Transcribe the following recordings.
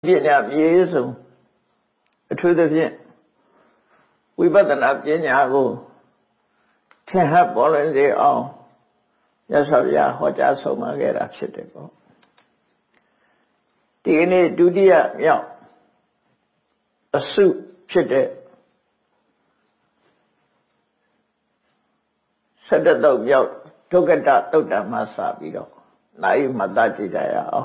ပညာပြေဆုံးအထူးသဖြင့်ဝိပဿနာပညာကိုထင်ဟပ်ပေါ်လွင်စေအောင်မြတ်စွာဘုရားဟောကြားဆုံးမခဲ့တာဖြစ်တယ်ပေါ့ဒီကနေ့ဒုတိယမြောက်အစုဖြစ်တဲ့17တော့မြောက်ဒုက္ကတသုတ်တံမှာစပြီးတော့နိုင်မှတ်သားကြည့်ကြရအောင်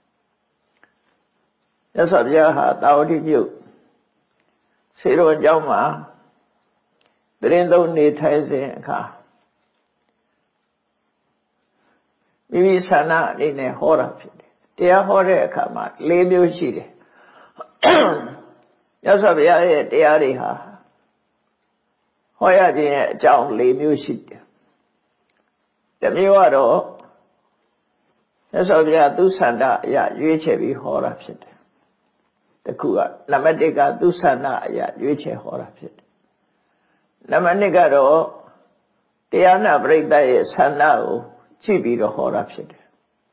မြတ်စွာဘုရားဟာတာဝတိမြို့စေတော်ကျောင်းမှာတရင်သုံးနေထိုင်စဉ်အခါမိမိဆန္ဒအနေနဲ့ဟောတာဖြစ်တယ်တရားဟောတဲ့အခါမှာ၄မျိုးရှိတယ်မြတ်စွာဘုရားရဲ့တရားတွေဟာဟောရခြင်းရဲ့အကြောင်း၄မျိုးရှိတယ်တစ်မျိုးကတော့မြတ်စွာဘုရားသူဆန္ဒအရာရွေးချယ်ပြီးဟောတာဖြစ်တယ်တခုကနံပါတ်1ကသူဆန္ဒအရာရွေးချယ်ဟောတာဖြစ်တယ်နံပါတ်2ကတော့တရားနာပရိသတ်ရဲ့ဆန္ဒကိုကြည့်ပြီးတော့ဟောတာဖြစ်တယ်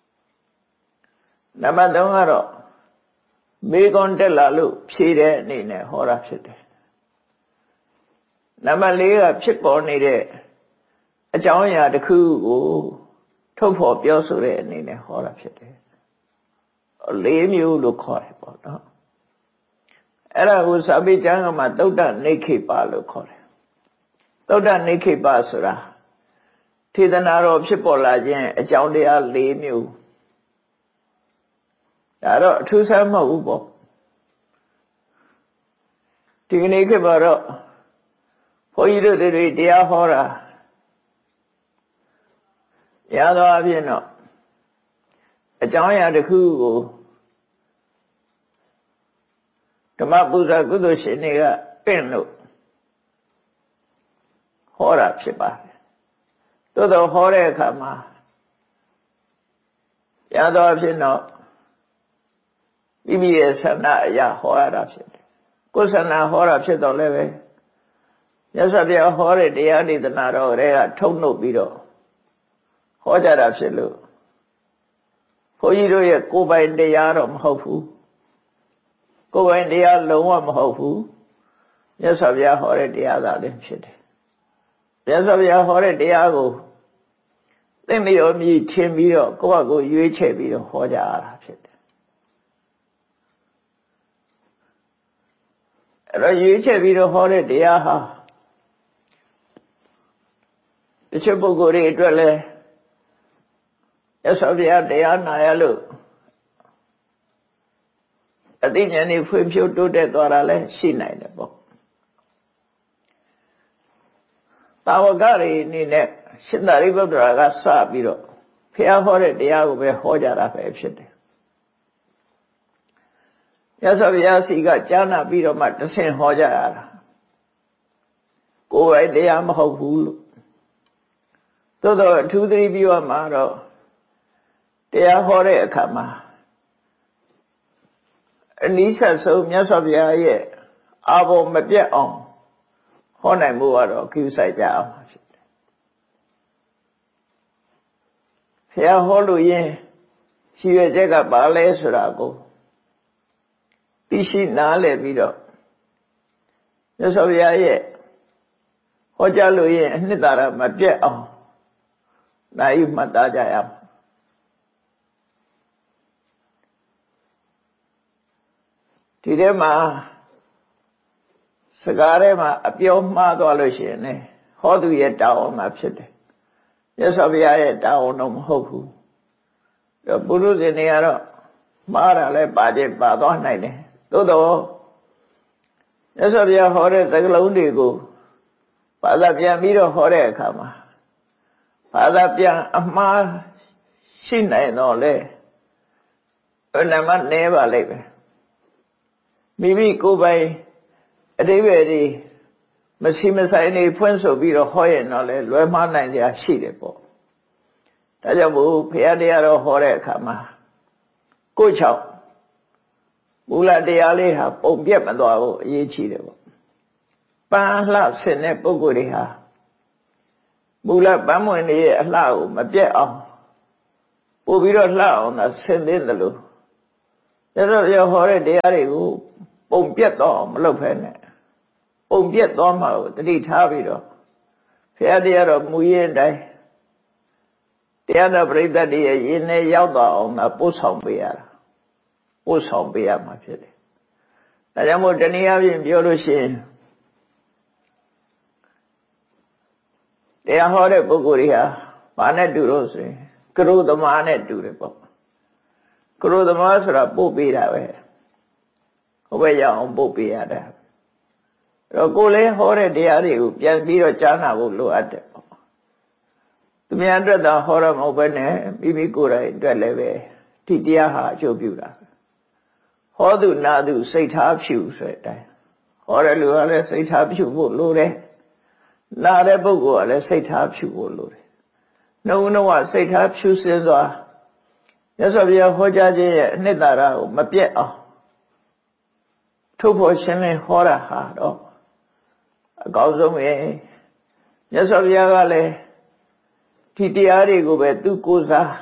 နံပါတ်3ကတော့မေကွန်တက်လာလို့ဖြေတဲ့အနေနဲ့ဟောတာဖြစ်တယ်နံပါတ်4ကဖြစ်ပေါ်နေတဲ့အကြောင်းအရာတစ်ခုကိုထုတ်ဖော်ပြောဆိုတဲ့အနေနဲ့ဟောတာဖြစ်တယ်၄မျိုးလို့ခေါ်တယ်ပေါ့နော်အဲ့ဒါကိုစာပေကျမ်းမှာသုဒ္ဓနိခေပလို့ခေါ်တယ်သုဒ္ဓနိခေပဆိုတာထေသနာတော်ဖြစ်ပေါ်လာခြင်းအကြောင်းတရား၄မျိုးဒါတော့အထူးဆန်းမဟုတ်ဘူးပေါ့ဒီကနေ့ခေတ်မှာတော့ဘုန်းကြီးတို့တွေတရားဟောတာရသောအဖြစ်တော့အကြောင်းအရာတစ်ခုကိုဓမ္မပူဇာကုသိုလ်ရှင်တွေကပင့်လို့ဟောတာဖြစ်ပါတယ်သို့တော်ဟောတဲ့အခါမှာရသောအဖြစ်တော့မိမိရဲ့ဆန္ဒအရာဟောရတာဖြစ်တယ်ကိုယ်ဆန္ဒဟောတာဖြစ်တော့လည်းပဲမြတ်စွာဘုရားဟောတဲ့တရားဒေသနာတော်တွေကထုတ်နှုတ်ပြီးတော့ဟောကြတာဖြစ်လို့ဘုန်းကြီးတို့ရဲ့ကိုယ်ပိုင်တရားတော့မဟုတ်ဘူးကိုယ်ပိုင်တရားလုံးဝမဟုတ်ဘူးမြတ်စွာဘုရားဟောတဲ့တရားသာလည်းဖြစ်တယ်မြတ်စွာဘုရားဟောတဲ့တရားကိုသိပြီးတော့မြည်ထင်ပြီးတော့ကိုယ့်ဟာကိုယ်ရွေးချယ်ပြီးတော့ဟောကြရတာဖြစ်တယ်အဲ့တော့ရွေးချယ်ပြီးတော့ဟောတဲ့တရားဟာတချို့ပုဂ္ဂိုလ်တွေအတွက်လည်းမြတ်စွာဘုရားတရားနာရလို့အသိဉာဏ်နဲ့ဖွံ့ဖြိုးတိုးတက်သွားတာလည်းရှိနိုင်တယ်ပေါ့တာဝကတွေအနေနဲ့ရှင်သာရိပုတ္တရာကစပြီးတော့ဘုရားဟောတဲ့တရားကိုပဲဟောကြတာပဲဖြစ်တယ်မြတ်စွာဘုရားစီကကြားနာပြီးတော့မှတဆင့်ဟောကြရတာကိုယ်ပိုင်တရားမဟုတ်ဘူးလို့သို့တော့အထူးသတိပြုရမှာတော့တရားဟောတဲ့အခါမှာအနိစ္စဆုံးမြတ်စွာဘုရားရဲ့အာဘောမပြတ်အောင်ဟောနိုင်မှုကတော့ကိစ္စကြအောင်ဖြစ်တယ်ဘုရားဟောလို့ရင်ရှိရချက်ကပါလဲဆိုတာကိုသိရှိနားလည်ပြီးတော့မြတ်စွာဘုရားရဲ့ဟောကြားလို့ရင်အနှစ်သာရမပြတ်အောင်နိုင်မှတ်သားကြရအောင်ဒီထဲမှာစကားထဲမှာအပြောမှားသွားလို့ရှိရင်လည်းဟောသူရဲ့တာဝန်မှာဖြစ်တယ်မြတ်စွာဘုရားရဲ့တာဝန်တော့မဟုတ်ဘူးပုရုဇဉ်တွေကတော့မှားတာလည်းပါခြင်းပါသွားနိုင်တယ်သို့တော့မြတ်စွာဘုရားဟောတဲ့စကားလုံးတွေကိုဘာသာပြန်ပြီးတော့ဟောတဲ့အခါမှာဘာသာပြန်အမှားရှိနိုင်တော့လေဘယ်နှမနဲပါလိမ့်မယ်မိမိကိုယ်ပိုင်အတိပ္ပယ်တွေမရှိမဆိုင်နေဖွင့်ဆိုပြီးတော့ဟောရင်တော့လေလွယ်မှားနိုင်ကြရှိတယ်ပေါ့ဒါကြောင့်ဘုရားတရားတော်ဟောတဲ့အခါမှာကိုယ်ချောက်မူလတရားလေးဟာပုံပြတ်မသွားဘူးအရေးကြီးတယ်ပေါ့ပန်းလှဆင်တဲ့ပုဂ္ဂိုလ်တွေဟာမူလပန်းမွင်တွေရဲ့အလှကိုမပြတ်အောင်ပို့ပြီးတော့လှအောင်သာဆင်သင့်တယ်လို့ရသော်ပြောဟောတဲ့တရားတွေကိုပုံပြတ်တော့မလုပ်ဖဲနဲ့ပုံပြတ်သွားမှကိုတတိထားပြီးတော့ဘုရားတရားတော်မူရင်တိုင်းတရားတော်ပရိသတ်တွေရဲ့ယဉ်နဲ့ရောက်သွားအောင်သာပို့ဆောင်ပေးရတာပို့ဆောင်ပေးရမှာဖြစ်တယ်။ဒါကြောင့်မို့တနည်းအားဖြင့်ပြောလို့ရှိရင်တရားဟောတဲ့ပုဂ္ဂိုလ်တွေဟာဘာနဲ့တူလို့ဆိုရင်ကရုသမားနဲ့တူတယ်ပေါ့ကရုသမားဆိုတာပို့ပေးတာပဲဟိုဘက်ရောက်အောင်ပို့ပေးရတာအဲ့တော့ကိုယ်လည်းဟောတဲ့တရားတွေကိုပြန်ပြီးတော့ကြားနာဖို့လိုအပ်တယ်ပေါ့သူများအတွက်သာဟောရမဟုတ်ဘဲနဲ့မိမိကိုယ်တိုင်အတွက်လည်းပဲဒီတရားဟာအကျိုးပြုတာဟောသူနာသူစိတ်ထားဖြူဆိုတဲ့အတိုင်းဟောတဲ့လူကလည်းစိတ်ထားဖြူဖို့လိုတယ်နာတဲ့ပုဂ္ဂိုလ်ကလည်းစိတ်ထားဖြူဖို့လိုတယ်နှုတ်နှုတ်ကစိတ်ထားဖြူစင်စွာမြတ်စွာဘုရားဟောကြားခြင်းရဲ့အနှစ်သာရကိုမပြတ်အောင်ထုတ်ဖို့ရှင်းလင်းဟောတာဟာတော့အကောင်းဆုံးပဲမြတ်စွာဘုရားကလည်းဒီတရားတွေကိုပဲသူကိုယ်စား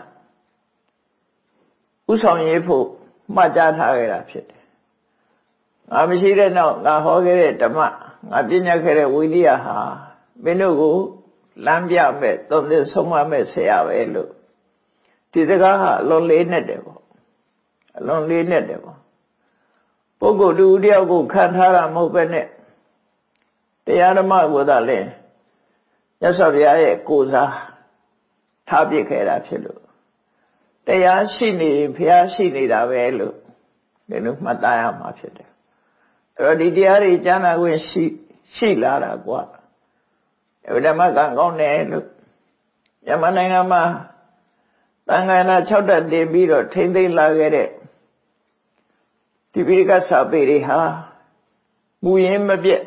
ဥဆောင်ရေးဖို့မှတ်ကြားထားခဲ့တာဖြစ်တယ်ငါမရှိတဲ့နောက်ငါဟောခဲ့တဲ့ဓမ္မငါပညာခဲ့တဲ့ဝိနည်းဟာမင်းတို့ကိုလမ်းပြမဲ့သုံးသဆုံးမမဲ့ဆရာပဲလို့ဒီစကားဟာအလွန်လေးနဲ့တယ်ပေါ့အလွန်လေးနဲ့တယ်ပေါ့ပုဂ္ဂိုလ်တူတယောက်ကိုခံထားတာမဟုတ်ပဲနဲ့တရားဓမ္မကိုသာလဲမြတ်စွာဘုရားရဲ့ကိုယ်စားထားပြခဲ့တာဖြစ်လို့တရားရှိနေဘုရားရှိနေတာပဲလို့ဒီလိုမှတ်သားရမှာဖြစ်တယ်အဲ့တော့ဒီတရားတွေကျမ်းစာဝင်ရှိလာတာကွာအဲ့ဓမ္မကံကောင်းတယ်လို့မြန်မာနိုင်ငံမှာသံဃာနာ6တက်တင်ပြီးတော့ထိမ့်သိမ်းလာခဲ့တဲ့ဒီပိဋကစာပေတွေဟာမူရင်းမပြတ်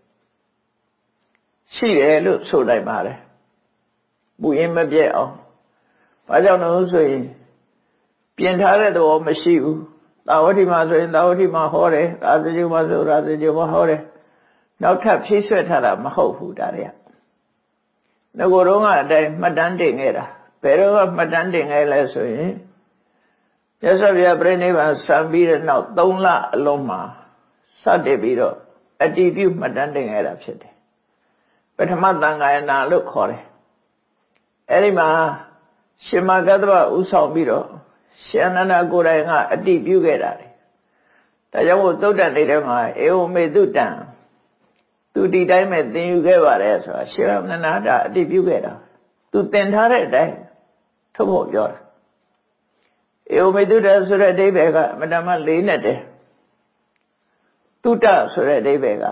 ရှိတယ်လို့ဆိုနိုင်ပါတယ်မူရင်းမပြတ်အောင်ဘာကြောင့်လဲဆိုရင်ပြင်ထားတဲ့သဘောမရှိဘူးသာဝတိမှာဆိုရင်သာဝတိမှာဟောတယ်ရာဇဂုမှာဆိုရာဇဂုမှာဟောတယ်နောက်ထပ်ဖြည့်ဆွတ်ထားတာမဟုတ်ဘူးဒါတွေကငကိုယ်တော့ကအတိုင်းမှတ်တမ်းတင်ခဲ့တာဘယ်တော့မှတ်တမ်းတင်ခဲ့လဲဆိုရင်မြတ်စွာဘုရားပြိဋိဘံစံပြီးတဲ့နောက်3လအလုံးမှာစတင်ပြီးတော့အတည်ပြုမှတ်တမ်းတင်ခဲ့တာဖြစ်တယ်ပထမသံဃာယနာလို့ခေါ်တယ်အဲ့ဒီမှာရှင်မဂတ္တဗဥဆောင်ပြီးတော့ရှင်အနန္ဒကိုယ်တိုင်ကအတည်ပြုခဲ့တာလေဒါကြောင့်မို့သုတ္တန်နေတဲ့မှာဧဝမေတုတံသူဒီတိုင်းပဲသင်ယူခဲ့ပါတယ်ဆိုတာရှင်အနန္ဒအတည်ပြုခဲ့တာသူသင်ထားတဲ့အတိုင်းထုတ်ဖို့ပြောတာဧဝမေတုတဆိုတဲ့အဓိပ္ပာယ်ကအမတမလေးနဲ့တယ်တုတဆိုတဲ့အဓိပ္ပာယ်က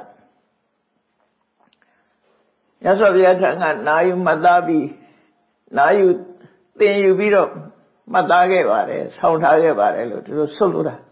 မြတ်စွာဘုရားထံကနာယူမှတ်သားပြီးနာယူသင်ယူပြီးတော့မှတ်သားခဲ့ပါတယ်ဆောင်းထားခဲ့ပါတယ်လို့သူတို့ဆုတ်လို့တာ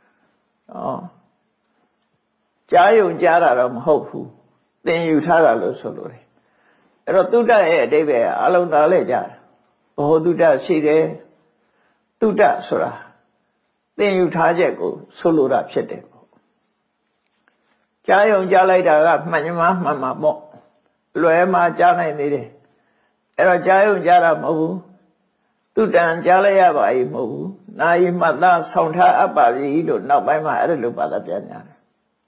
ကြားယုံကြားတာတော့မဟုတ်ဘူးသင်ယူထားတာလို့ဆိုလို့တယ်အဲ့တော့တုတ္တရဲ့အဓိပ္ပာယ်အလုံးသားလဲကြတယ်ဘောတုတ္တရှိတယ်တုတ္တဆိုတာသင်ယူထားချက်ကိုဆိုလိုတာဖြစ်တယ်ပေါ့ကြားယုံကြားလိုက်တာကမှန်မှန်မှာပေါ့လွယ်မှာကြားနိုင်သေးတယ်အဲ့တော့ကြားယုံကြားတာမဟုတ်ဘူးတုတ္တန်ကြားလိုက်ရပါ E မဟုတ်ဘူးနာယီမှတ်သားဆောင်ထားအပ်ပါပြီလို့နောက်ပိုင်းမှာအဲ့လိုဘာသာပြန်ညာတယ်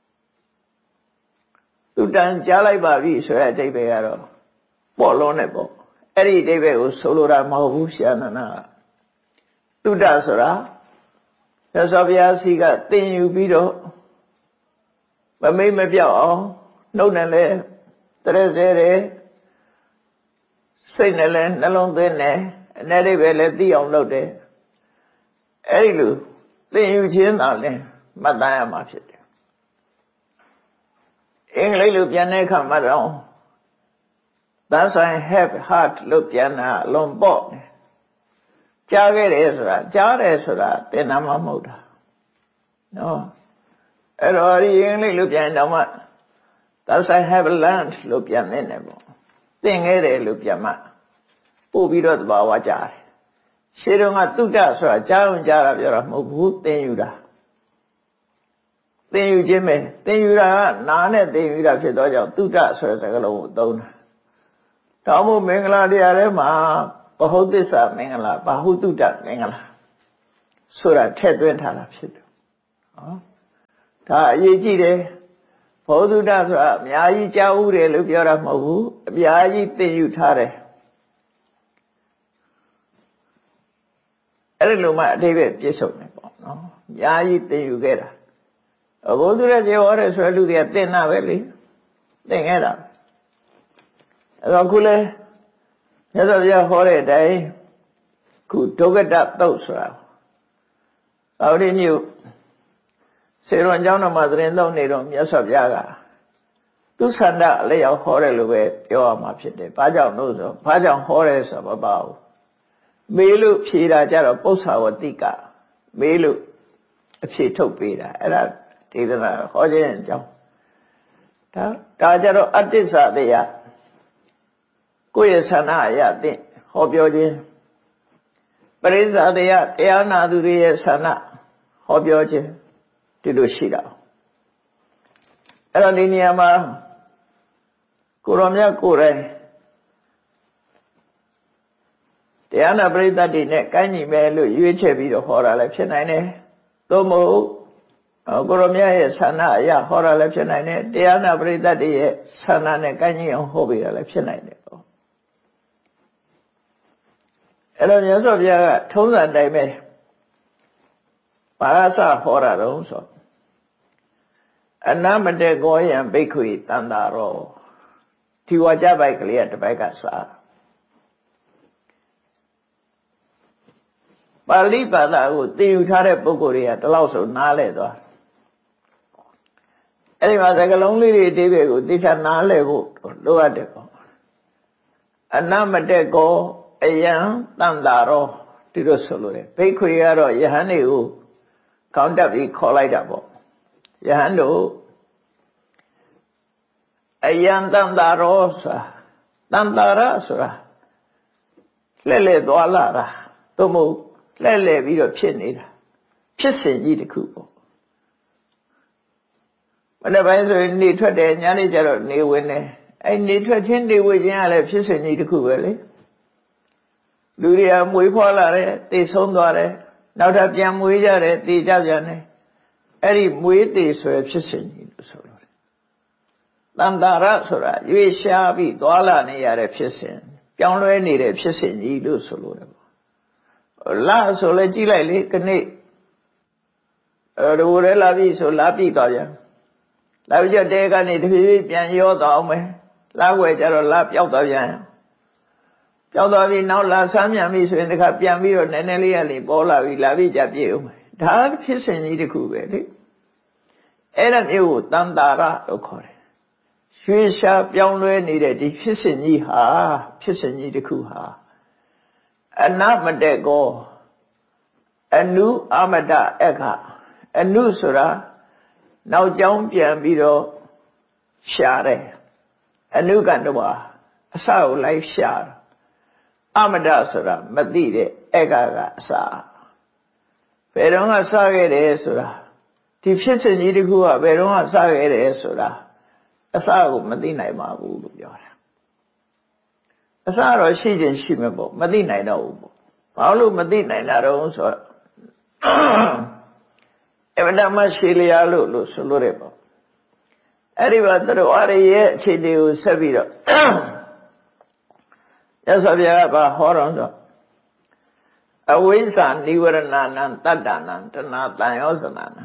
တုတ္တန်ကြားလိုက်ပါပြီဆိုတဲ့အဓိပ္ပာယ်ကတော့ပေါ်လုံးနဲ့ပေါ့အဲ့ဒီအဓိပ္ပာယ်ကိုဆိုလိုတာမဟုတ်ဘူးရှာနနာကတုတ္တဆိုတာသစ္စာဘုရားစီကသင်ယူပြီးတော့မမိတ်မပြောက်အောင်နှုတ်နဲ့လဲတရဲစဲတယ်စိတ်နဲ့လဲနှလုံးသွင်းတယ်အနေနဲ့ပဲလဲသိအောင်လုပ်တယ်အဲ့ဒီလိုသင်ယူခြင်းသာလဲမှတ်သားရမှာဖြစ်တယ်အင်္ဂလိပ်လိုပြန်တဲ့အခါမှာတော့ Thus I have heart လို့ပြန်တာအလွန်ပေါ့ကြားခဲ့တယ်ဆိုတာကြားတယ်ဆိုတာသင်တာမှမဟုတ်တာနော်အဲ့တော့ဒီအင်္ဂလိပ်လိုပြန်တော့မှ Thus I have learned လို့ပြန်နေတယ်ပေါ့သင်ခဲ့တယ်လို့ပြန်မှပို့ပြီးတော့သဘာဝကြားတယ်ရှင်းတော့ကတုတ္တဆိုတာကြားအောင်ကြားတာပြောတာမဟုတ်ဘူးသင်ယူတာသင်ယူခြင်းပဲသင်ယူတာကနာနဲ့သင်ယူတာဖြစ်တော့ကြောင့်တုတ္တဆိုတဲ့စကားလုံးကိုသုံးတာတောင်းဖို့မင်္ဂလာတရားထဲမှာဘဟုသစ္စာမင်္ဂလာဘာဟုတုတ္တမင်္ဂလာဆိုတာထည့်သွင်းထားတာဖြစ်တယ်ဒါအရေးကြီးတယ်ဘောဓုတဆိုတာအများကြီးကြားဥတယ်လို့ပြောတာမဟုတ်ဘူးအများကြီးသင်ယူထားတယ်အဲ့လိုမှအတိပ္ပယ်ပြည့်စုံတယ်ပေါ့နော်အများကြီးသင်ယူခဲ့တာဘောဓုတကျေဟောတယ်ဆိုတဲ့လူတွေကသင်တာပဲလေသင်ခဲ့တာအဲ့တော့ခုလဲမြတ်စွာဘုရားဟောတဲ့အတိုင်းခုဒုက္ကတသုတ်ဆိုတာအော်ဒီမြို့စေရွန်ကျောင်းတော်မှာသတင်းသုံးနေတော့မြတ်စွာဘုရားကသူဆန္ဒအလျောက်ဟောတယ်လို့ပဲပြောရမှာဖြစ်တယ်။ဘာကြောင့်လို့ဆိုဘာကြောင့်ဟောတယ်ဆိုတော့မပါဘူး။မေးလို့ဖြေတာကြတော့ပု္ပ္ပာဝတိကမေးလို့အဖြေထုတ်ပေးတာအဲ့ဒါဒေသနာဟောခြင်းအကြောင်းဒါကြတော့အတ္တစ္ဆတရားကိုယ့်ရဲ့ဆန္ဒအရသင်ဟောပြောခြင်းပရိစ္ဆာတရားတရားနာသူတွေရဲ့ဆန္ဒဟောပြောခြင်းဒီလိုရှိတာအဲ့တော့ဒီနေရာမှာကိုရောမြတ်ကိုယ်တိုင်တရားနာပရိသတ်တွေနဲ့ကိုင်းညီမယ်လို့ရွေးချယ်ပြီးတော့ဟောတာလည်းဖြစ်နိုင်တယ်သို့မဟုတ်ကိုရောမြတ်ရဲ့ဆန္ဒအရဟောတာလည်းဖြစ်နိုင်တယ်တရားနာပရိသတ်တွေရဲ့ဆန္ဒနဲ့ကိုင်းညီအောင်ဟောပေးတာလည်းဖြစ်နိုင်တယ်ပေါ့အဲ့တော့မြတ်စွာဘုရားကထုံးစံတိုင်းပဲဘာသာဟောတာတော့ဆိုအနမတေကောယံဘိက္ခွေတန္တာရောဒီဝါကြပိုက်ကလေးကတစ်ပိုက်ကစားပါဠိဘာသာကိုသင်ယူထားတဲ့ပုဂ္ဂိုလ်တွေကဒီလောက်ဆိုနားလဲသွားအဲ့ဒီမှာစကားလုံးလေးတွေအသေးပဲကိုသိချာနားလဲဖို့လိုအပ်တယ်ပေါ့အနမတေကောအယံတန္တာရောဒီလိုဆိုလို့တယ်ဘိက္ခွေကတော့ယဟန်တွေကိုကောင်းတက်ပြီးခေါ်လိုက်တာပေါ့ယဟန်တို့အယံတန္တာရောဆိုတာတန္တာရဆိုတာလှည့်သွားလာတာသို့မဟုတ်လှည့်ပြီးတော့ဖြစ်နေတာဖြစ်စဉ်ကြီးတစ်ခုပေါ့မနေ့ပိုင်းဆိုရင်နေထွက်တယ်ညနေကျတော့နေဝင်တယ်အဲ့နေထွက်ခြင်းနေဝင်ခြင်းကလည်းဖြစ်စဉ်ကြီးတစ်ခုပဲလေလူတွေကမွေးဖွားလာတယ်သေဆုံးသွားတယ်နောက်ထပ်ပြန်မွေးကြတယ်သေကြပြန်တယ်အဲ့ဒီမွေးသေဆိုရဖြစ်စဉ်ကြီးလို့ဆိုလို့တန္တာရဆိုတာရွေးရှားပြီးသွားလာနေရတဲ့ဖြစ်စဉ်ပြောင်းလဲနေတဲ့ဖြစ်စဉ်ကြီးလို့ဆိုလို့တယ်လာဆိုလဲကြည့်လိုက်လေခဏဒိုရဲလာပြီဆိုလာပြီသွားပြန်လာပြီးကြတဲကနေတဖြည်းဖြည်းပြန်ရောသွားအောင်မယ်လာွယ်ကြတော့လာပြောက်သွားပြန်ပြောက်သွားပြီးနောက်လာဆမ်းပြန်ပြီဆိုရင်တခါပြန်ပြီးတော့နည်းနည်းလေးရလေပေါ်လာပြီလာပြီးကြပြည့်အောင်မယ်ဒါဖြစ်စဉ်ကြီးတစ်ခုပဲလေအဲ့ဒါမျိုးကိုတန္တာရလို့ခေါ်တယ်ရွှေရှားပြောင်းလဲနေတဲ့ဒီဖြစ်စဉ်ကြီးဟာဖြစ်စဉ်ကြီးတစ်ခုဟာအနမတေကောအနုအမတအခအနုဆိုတာနောက်ကြောင်းပြန်ပြီးတော့ရှာတယ်အနုကံတော့အစကိုလိုက်ရှာအမတဆိုတာမသိတဲ့အခကအစဘယ်တော့မှစခဲ့တယ်ဆိုတာဒီဖြစ်စဉ်ကြီးတစ်ခုကဘယ်တော့မှစခဲ့တယ်ဆိုတာအစကိုမသိနိုင်ပါဘူးလို့ပြောတာအစတော့ရှိခြင်းရှိမှာပေါ့မသိနိုင်တော့ဘူးပေါ့ဘာလို့မသိနိုင်တာတော့ဆိုတော့အဗဒမရှိလျာလို့ဆိုလို့ရပေါ့အဲ့ဒီမှာသူတို့အားရရဲ့အခြေအနေကိုဆက်ပြီးတော့ရသော်ဗျာကဟောတော့ဆိုအဝိဇ္ဇာနိဝရဏနံတတ္တနံတဏတန်ယောဇနာနံ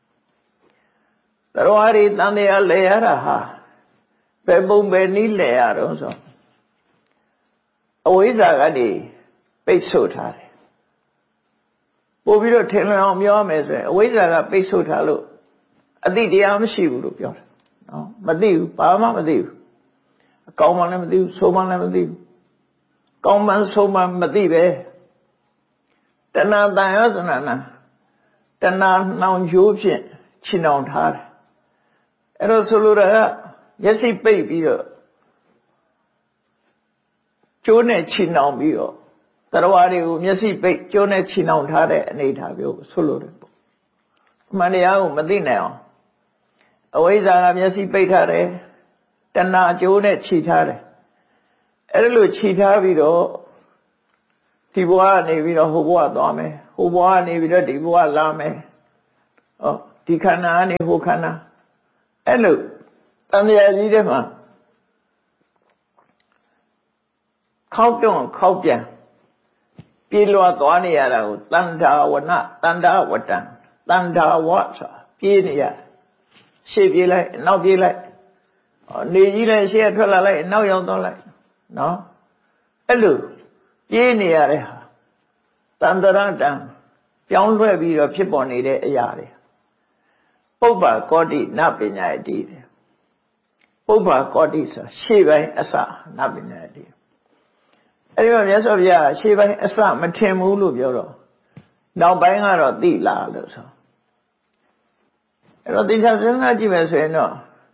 သူတို့အားရတန်တရားလဲရတာဟာဘယ်ပုံပဲနည်းလဲရတော့ဆိုအဝိဇ္ဇာကနေပိတ်ဆို့ထားတယ်ပို့ပြီးတော့ထင်လွင်အောင်ပြောရမယ်ဆိုရင်အဝိဇ္ဇာကပိတ်ဆို့ထားလို့အတိတရားမရှိဘူးလို့ပြောတယ်နော်မသိဘူးဘာမှမသိဘူးအကောင်းမှလည်းမသိဘူးဆိုးမှလည်းမသိဘူးကောင်းမှဆိုးမှမသိပဲတဏှာတန်ရောစနာနာတဏှာနှောင်ကြိုးဖြင့်ချီနှောင်ထားတယ်အဲ့တော့ဆိုလိုတာကမျက်စိပိတ်ပြီးတော့ကျိုးနဲ့ချီနှောင်ပြီးတော့တရားတွေကိုမျက်စိပိတ်ကျိုးနဲ့ချီနှောင်ထားတဲ့အနေအထားမျိုးဆိုလိုတယ်ပေါ့အမှန်တရားကိုမသိနိုင်အောင်အဝိဇ္ဇာကမျက်စိပိတ်ထားတယ်တဏှာကျိုးနဲ့ချီထားတယ်အဲ့လိုခြိထားပြီးတော့ဒီဘဝကနေပြီးတော့ဟိုဘဝသွားမယ်ဟိုဘဝကနေပြီးတော့ဒီဘဝလာမယ်ဟောဒဒီခန္ဓာကနေဟိုခန္ဓာအဲ့လိုတန်တရားကြီးတဲ့မှာခောက်တွန်းခောက်ပြန်ပြေလွှားသွားနေရတာကိုတန်ထာဝနတန်ထာဝတံတန်ထာဝဆိုပြေးနေရရှေ့ပြေးလိုက်နောက်ပြေးလိုက်နေကြီးလည်းရှေ့ထွက်လာလိုက်နောက်ရောက်သွားလိုက်နော်အဲ့လိုပြေးနေရတဲ့ဟာတန်တရတံပြောင်းလဲပြီးတော့ဖြစ်ပေါ်နေတဲ့အရာတွေပုပ္ပကောတိနပညာယတိပုပ္ပကောတိဆိုရှေ့ပိုင်းအစနပညာယတိအဲ့ဒီမှာမြတ်စွာဘုရားရှေ့ပိုင်းအစမထင်ဘူးလို့ပြောတော့နောက်ပိုင်းကတော့သိလာလို့ဆိုအဲ့တော့တရားစဉ်းစားကြည့်မယ်ဆိုရင်တော့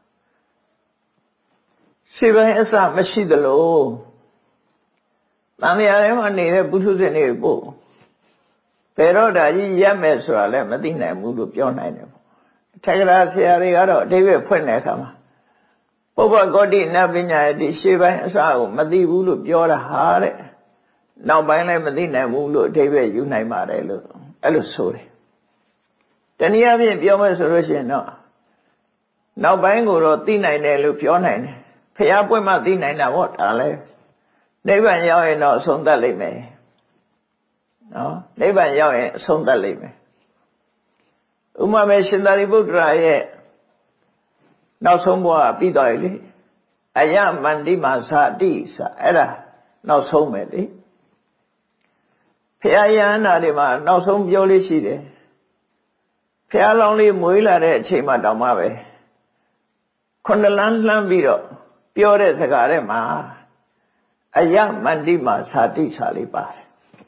ရှေ့ပိုင်းအစမရှိသလိုတန်မြာထဲမှာနေတဲ့ပုထုဇဉ်တွေပို့ဘယ်တော့ဒါကြီးရက်မယ်ဆိုတာလည်းမသိနိုင်ဘူးလို့ပြောနိုင်တယ်ပေါ့ထေရဆရာတွေကတော့အတိတ်ဖွင့်တဲ့အခါမှာပုပ္ပကောတိနပညာယတိရှေ့ပိုင်းအစကိုမသိဘူးလို့ပြောတာဟာတဲ့နောက်ပိုင်းလည်းမသိနိုင်ဘူးလို့အတိတ်ယူနိုင်ပါတယ်လို့အဲ့လိုဆိုတယ်တနည်းအားဖြင့်ပြောမယ်ဆိုလို့ရှိရင်တော့နောက်ပိုင်းကိုတော့သိနိုင်တယ်လို့ပြောနိုင်တယ်ဖျားပွင့်မှသိနိုင်တာပေါ့ဒါလည်းနိဗ္ဗာန်ရောက်ရင်တော့အဆုံးသတ်လိမ့်မယ်နော်နိဗ္ဗာန်ရောက်ရင်အဆုံးသတ်လိမ့်မယ်ဥမာမဲ့ရှင်သာရိပုတ္တရာရဲ့နောက်ဆုံးဘဝပြီးသွားပြီလေအယမန္တိမာသာတိဆိုအဲ့ဒါနောက်ဆုံးပဲလေဖျားယန္တာတွေမှာနောက်ဆုံးပြောလေးရှိတယ်ဖျားလောင်းလေးမွေးလာတဲ့အချိန်မှတောင်မှပဲခုနှစ်လမ်းလှမ်းပြီးတော့ပြောတဲ့စကားထဲမှာအယမန္တိမာသာတိစာလေးပါတယ်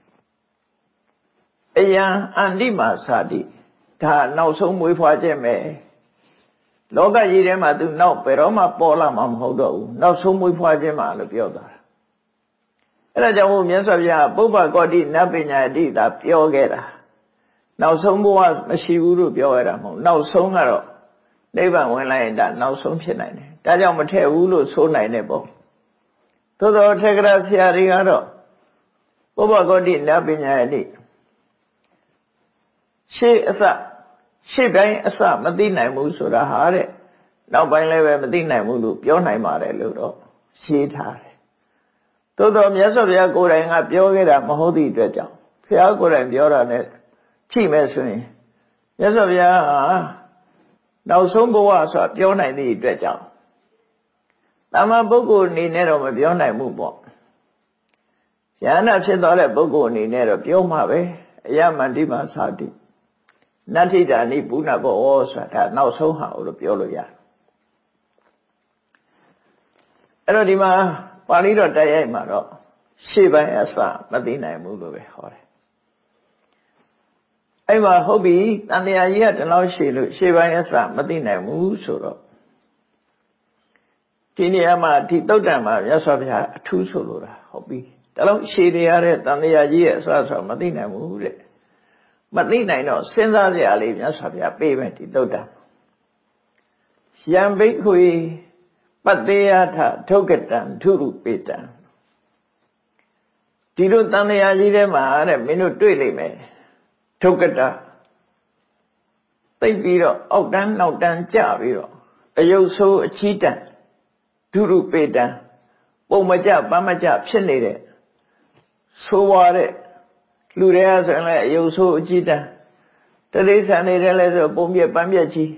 အယံအန္တိမာသာတိဒါနောက်ဆုံးမွေးဖွားခြင်းပဲလောကကြီးထဲမှာသူနောက်ဘယ်တော့မှပေါ်လာမှာမဟုတ်တော့ဘူးနောက်ဆုံးမွေးဖွားခြင်းမှာလို့ပြောတာအဲ့ဒါကြောင့်မြတ်စွာဘုရားပုပ္ပကောတိနပညာယတိသာပြောခဲ့တာနောက်ဆုံးဘဝမရှိဘူးလို့ပြောရတာမဟုတ်နောက်ဆုံးကတော့နိဗ္ဗာန်ဝင်လိုက်ရင်ဒါနောက်ဆုံးဖြစ်နိုင်တယ်ဒါကြောင့်မထည့်ဘူးလို့ဆိုနိုင်တယ်ပေါ့သို့တော်ထေရဆရာတွေကတော့ပုပ္ပကောတိနပညာယတိရှေ့အစရှေ့ပိုင်းအစမသိနိုင်ဘူးဆိုတာဟာတဲ့နောက်ပိုင်းလည်းပဲမသိနိုင်ဘူးလို့ပြောနိုင်ပါတယ်လို့တော့ရှင်းထားတယ်သို့တော်မြတ်စွာဘုရားကိုယ်တိုင်ကပြောခဲ့တာမဟုတ်သည့်အတွက်ကြောင့်ဘုရားကိုယ်တိုင်ပြောတာနဲ့ကြည့်မယ်ဆိုရင်မြတ်စွာဘုရားဟာနောက်ဆုံးဘဝဆိုတာပြောနိုင်သည့်အတွက်ကြောင့်တာမန်ပုဂ္ဂိုလ်အနေနဲ့တော့မပြောနိုင်ဘူးပေါ့ဉာဏ်ဖြစ်သွားတဲ့ပုဂ္ဂိုလ်အနေနဲ့တော့ပြောမှာပဲအယမန္တိမာသာတိနတ္ထိတာနိပုဏ္ဏဘောဆိုတာနောက်ဆုံးဟာလို့ပြောလို့ရတယ်အဲ့တော့ဒီမှာပါဠိတော်တိုက်ရိုက်မှာတော့ရှေ့ပိုင်းအစမသိနိုင်ဘူးလို့ပဲဟောတယ်အဲ့မှာဟုတ်ပြီတန်တရားကြီးကဒီလောက်ရှေ့လို့ရှေ့ပိုင်းအစမသိနိုင်ဘူးဆိုတော့ဒီနေရာမှာဒီသုတ်တံမှာမြတ်စွာဘုရားအထူးဆိုလိုတာဟုတ်ပြီဒီလောက်ရှေ့ရတဲ့တန်တရားကြီးရဲ့အစဆိုမသိနိုင်ဘူးတဲ့မသိနိုင်တော့စဉ်းစားကြရလေးမြတ်စွာဘုရားပေးမယ်ဒီသုတ်တံယံဘိက္ခွေပတ္တေယထထုတ်ကတံထုရုပေတံဒီလိုတန်တရားကြီးထဲမှာတဲ့မင်းတို့တွေ့လိမ့်မယ်ထုတ်ကတသိပြီးတော့အောက်တန်းနောက်တန်းကြပြီးတော့အယုတ်ဆိုးအချီးတန်ဒုရုပေတံပုံမကြပန်းမကြဖြစ်နေတဲ့ဆိုးဝါးတဲ့လူတွေကဆိုရင်လည်းအယုတ်ဆိုးအချီးတန်တတိဆန်နေတဲ့လည်းဆိုပုံပြက်ပန်းပြက်ကြီး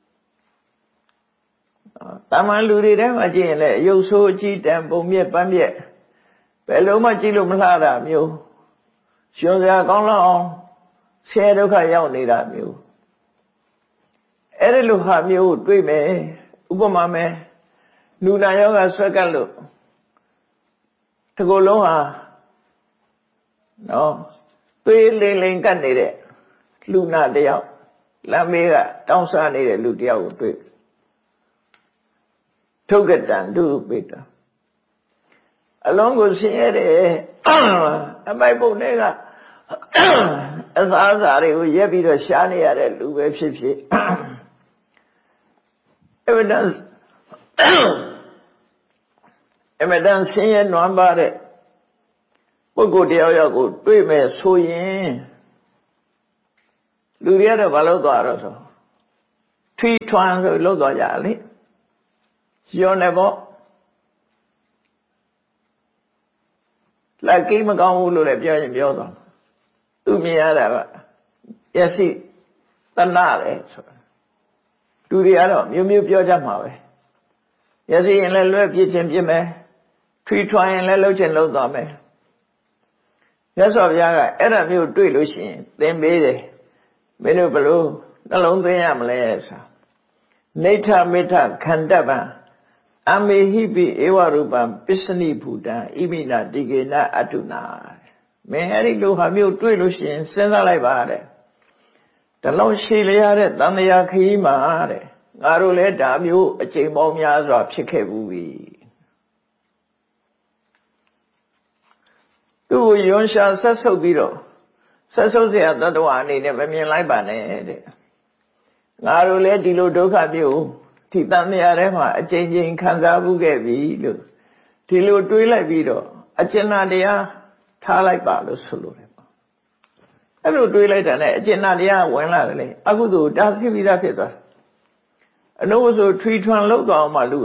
တာမန်လူတွေထဲမှာကြည့်ရင်လည်းအယုတ်ဆိုးအချီးတန်ပုံပြက်ပန်းပြက်ဘယ်လုံးမှကြည့်လို့မလှတာမျိုးရှင်စရာကောင်းလောက်အောင်ဆဲဒုက္ခရောက်နေတာမျိုးအဲ့ဒီလိုဟာမျိုးတွေ့မယ်ဥပမာမယ်လူနာယောဂဆွဲကပ်လို့ဒီကိုယ်လုံးဟာနော်သွေးလိမ့်လိမ့်ကတ်နေတဲ့လူနာတယောက်လမ်းမေးကတောင်းစားနေတဲ့လူတယောက်ကိုတွေ့ထုတ်ကတံဒုပေတံအလုံးကိုဆင်းရဲတယ်အမိုက်ပုံတွေကအစားအစာတွေကိုရက်ပြီးတော့ရှားနေရတဲ့လူပဲဖြစ်ဖြစ်evidence အမတန်ဆင်းရဲနွမ်းပါတဲ့ပုဂ္ဂိုလ်တယောက်ယောက်ကိုတွေ့မဲ့ဆိုရင်လူတွေကတော့ဘာလို့သွားတော့ဆိုထွီထွန်းဆိုလို့တော့ကြလေရောနေပေါ့လက်ကိမကောင်းဘူးလို့လည်းပြောရင်ပြောတော့သူမြင်ရတာကယသိတဏှတယ်ဆိုတာသူတွေကတော့မျိုးမျိုးပြောကြမှာပဲယသိရင်လည်းလွဲ့ပြစ်ခြင်းပြစ်မယ်ထွီထွန်းရင်လည်းလှုပ်ခြင်းလှုပ်သွားမယ်မြတ်စွာဘုရားကအဲ့ဒါမျိုးတွေ့လို့ရှိရင်သင်ပေးတယ်မင်းတို့ဘလို့နှလုံးသွင်းရမလဲဆိုနေထမေထခန္တပံအမေဟိပိဧဝရူပံပစ္စနိဘူတံဣမိနာတိကေနအတုနာမင်းအဲ့ဒီလိုဟာမျိုးတွေ့လို့ရှိရင်စဉ်းစားလိုက်ပါတဲ့တလုံးရှိလျားတဲ့တန်မြာခရီးမှာတဲ့ငါတို့လည်းဒါမျိုးအချိန်ပေါင်းများစွာဖြစ်ခဲ့ဘူးပြီသူ့ကိုယွန်ရှာဆက်ဆုပ်ပြီးတော့ဆက်ဆုပ်เสียတတ္တဝါအနေနဲ့မမြင်လိုက်ပါနဲ့တဲ့ငါတို့လည်းဒီလိုဒုက္ခမျိုးဒီတန်မြာထဲမှာအချိန်ချင်းခံစားမှုခဲ့ပြီလို့ဒီလိုတွေးလိုက်ပြီးတော့အကျဉ်းတရားထားလိုက်ပါလို့ဆိုလိုတယ်ပေါ့အဲ့လိုတွေးလိုက်တာနဲ့အကျဉ်းတရားဝင်လာတယ်လေအကုသိုလ်တာသိပြီးသားဖြစ်သွားအနုဆိုထွီထွန်းလောက်သွားအောင်မှလူက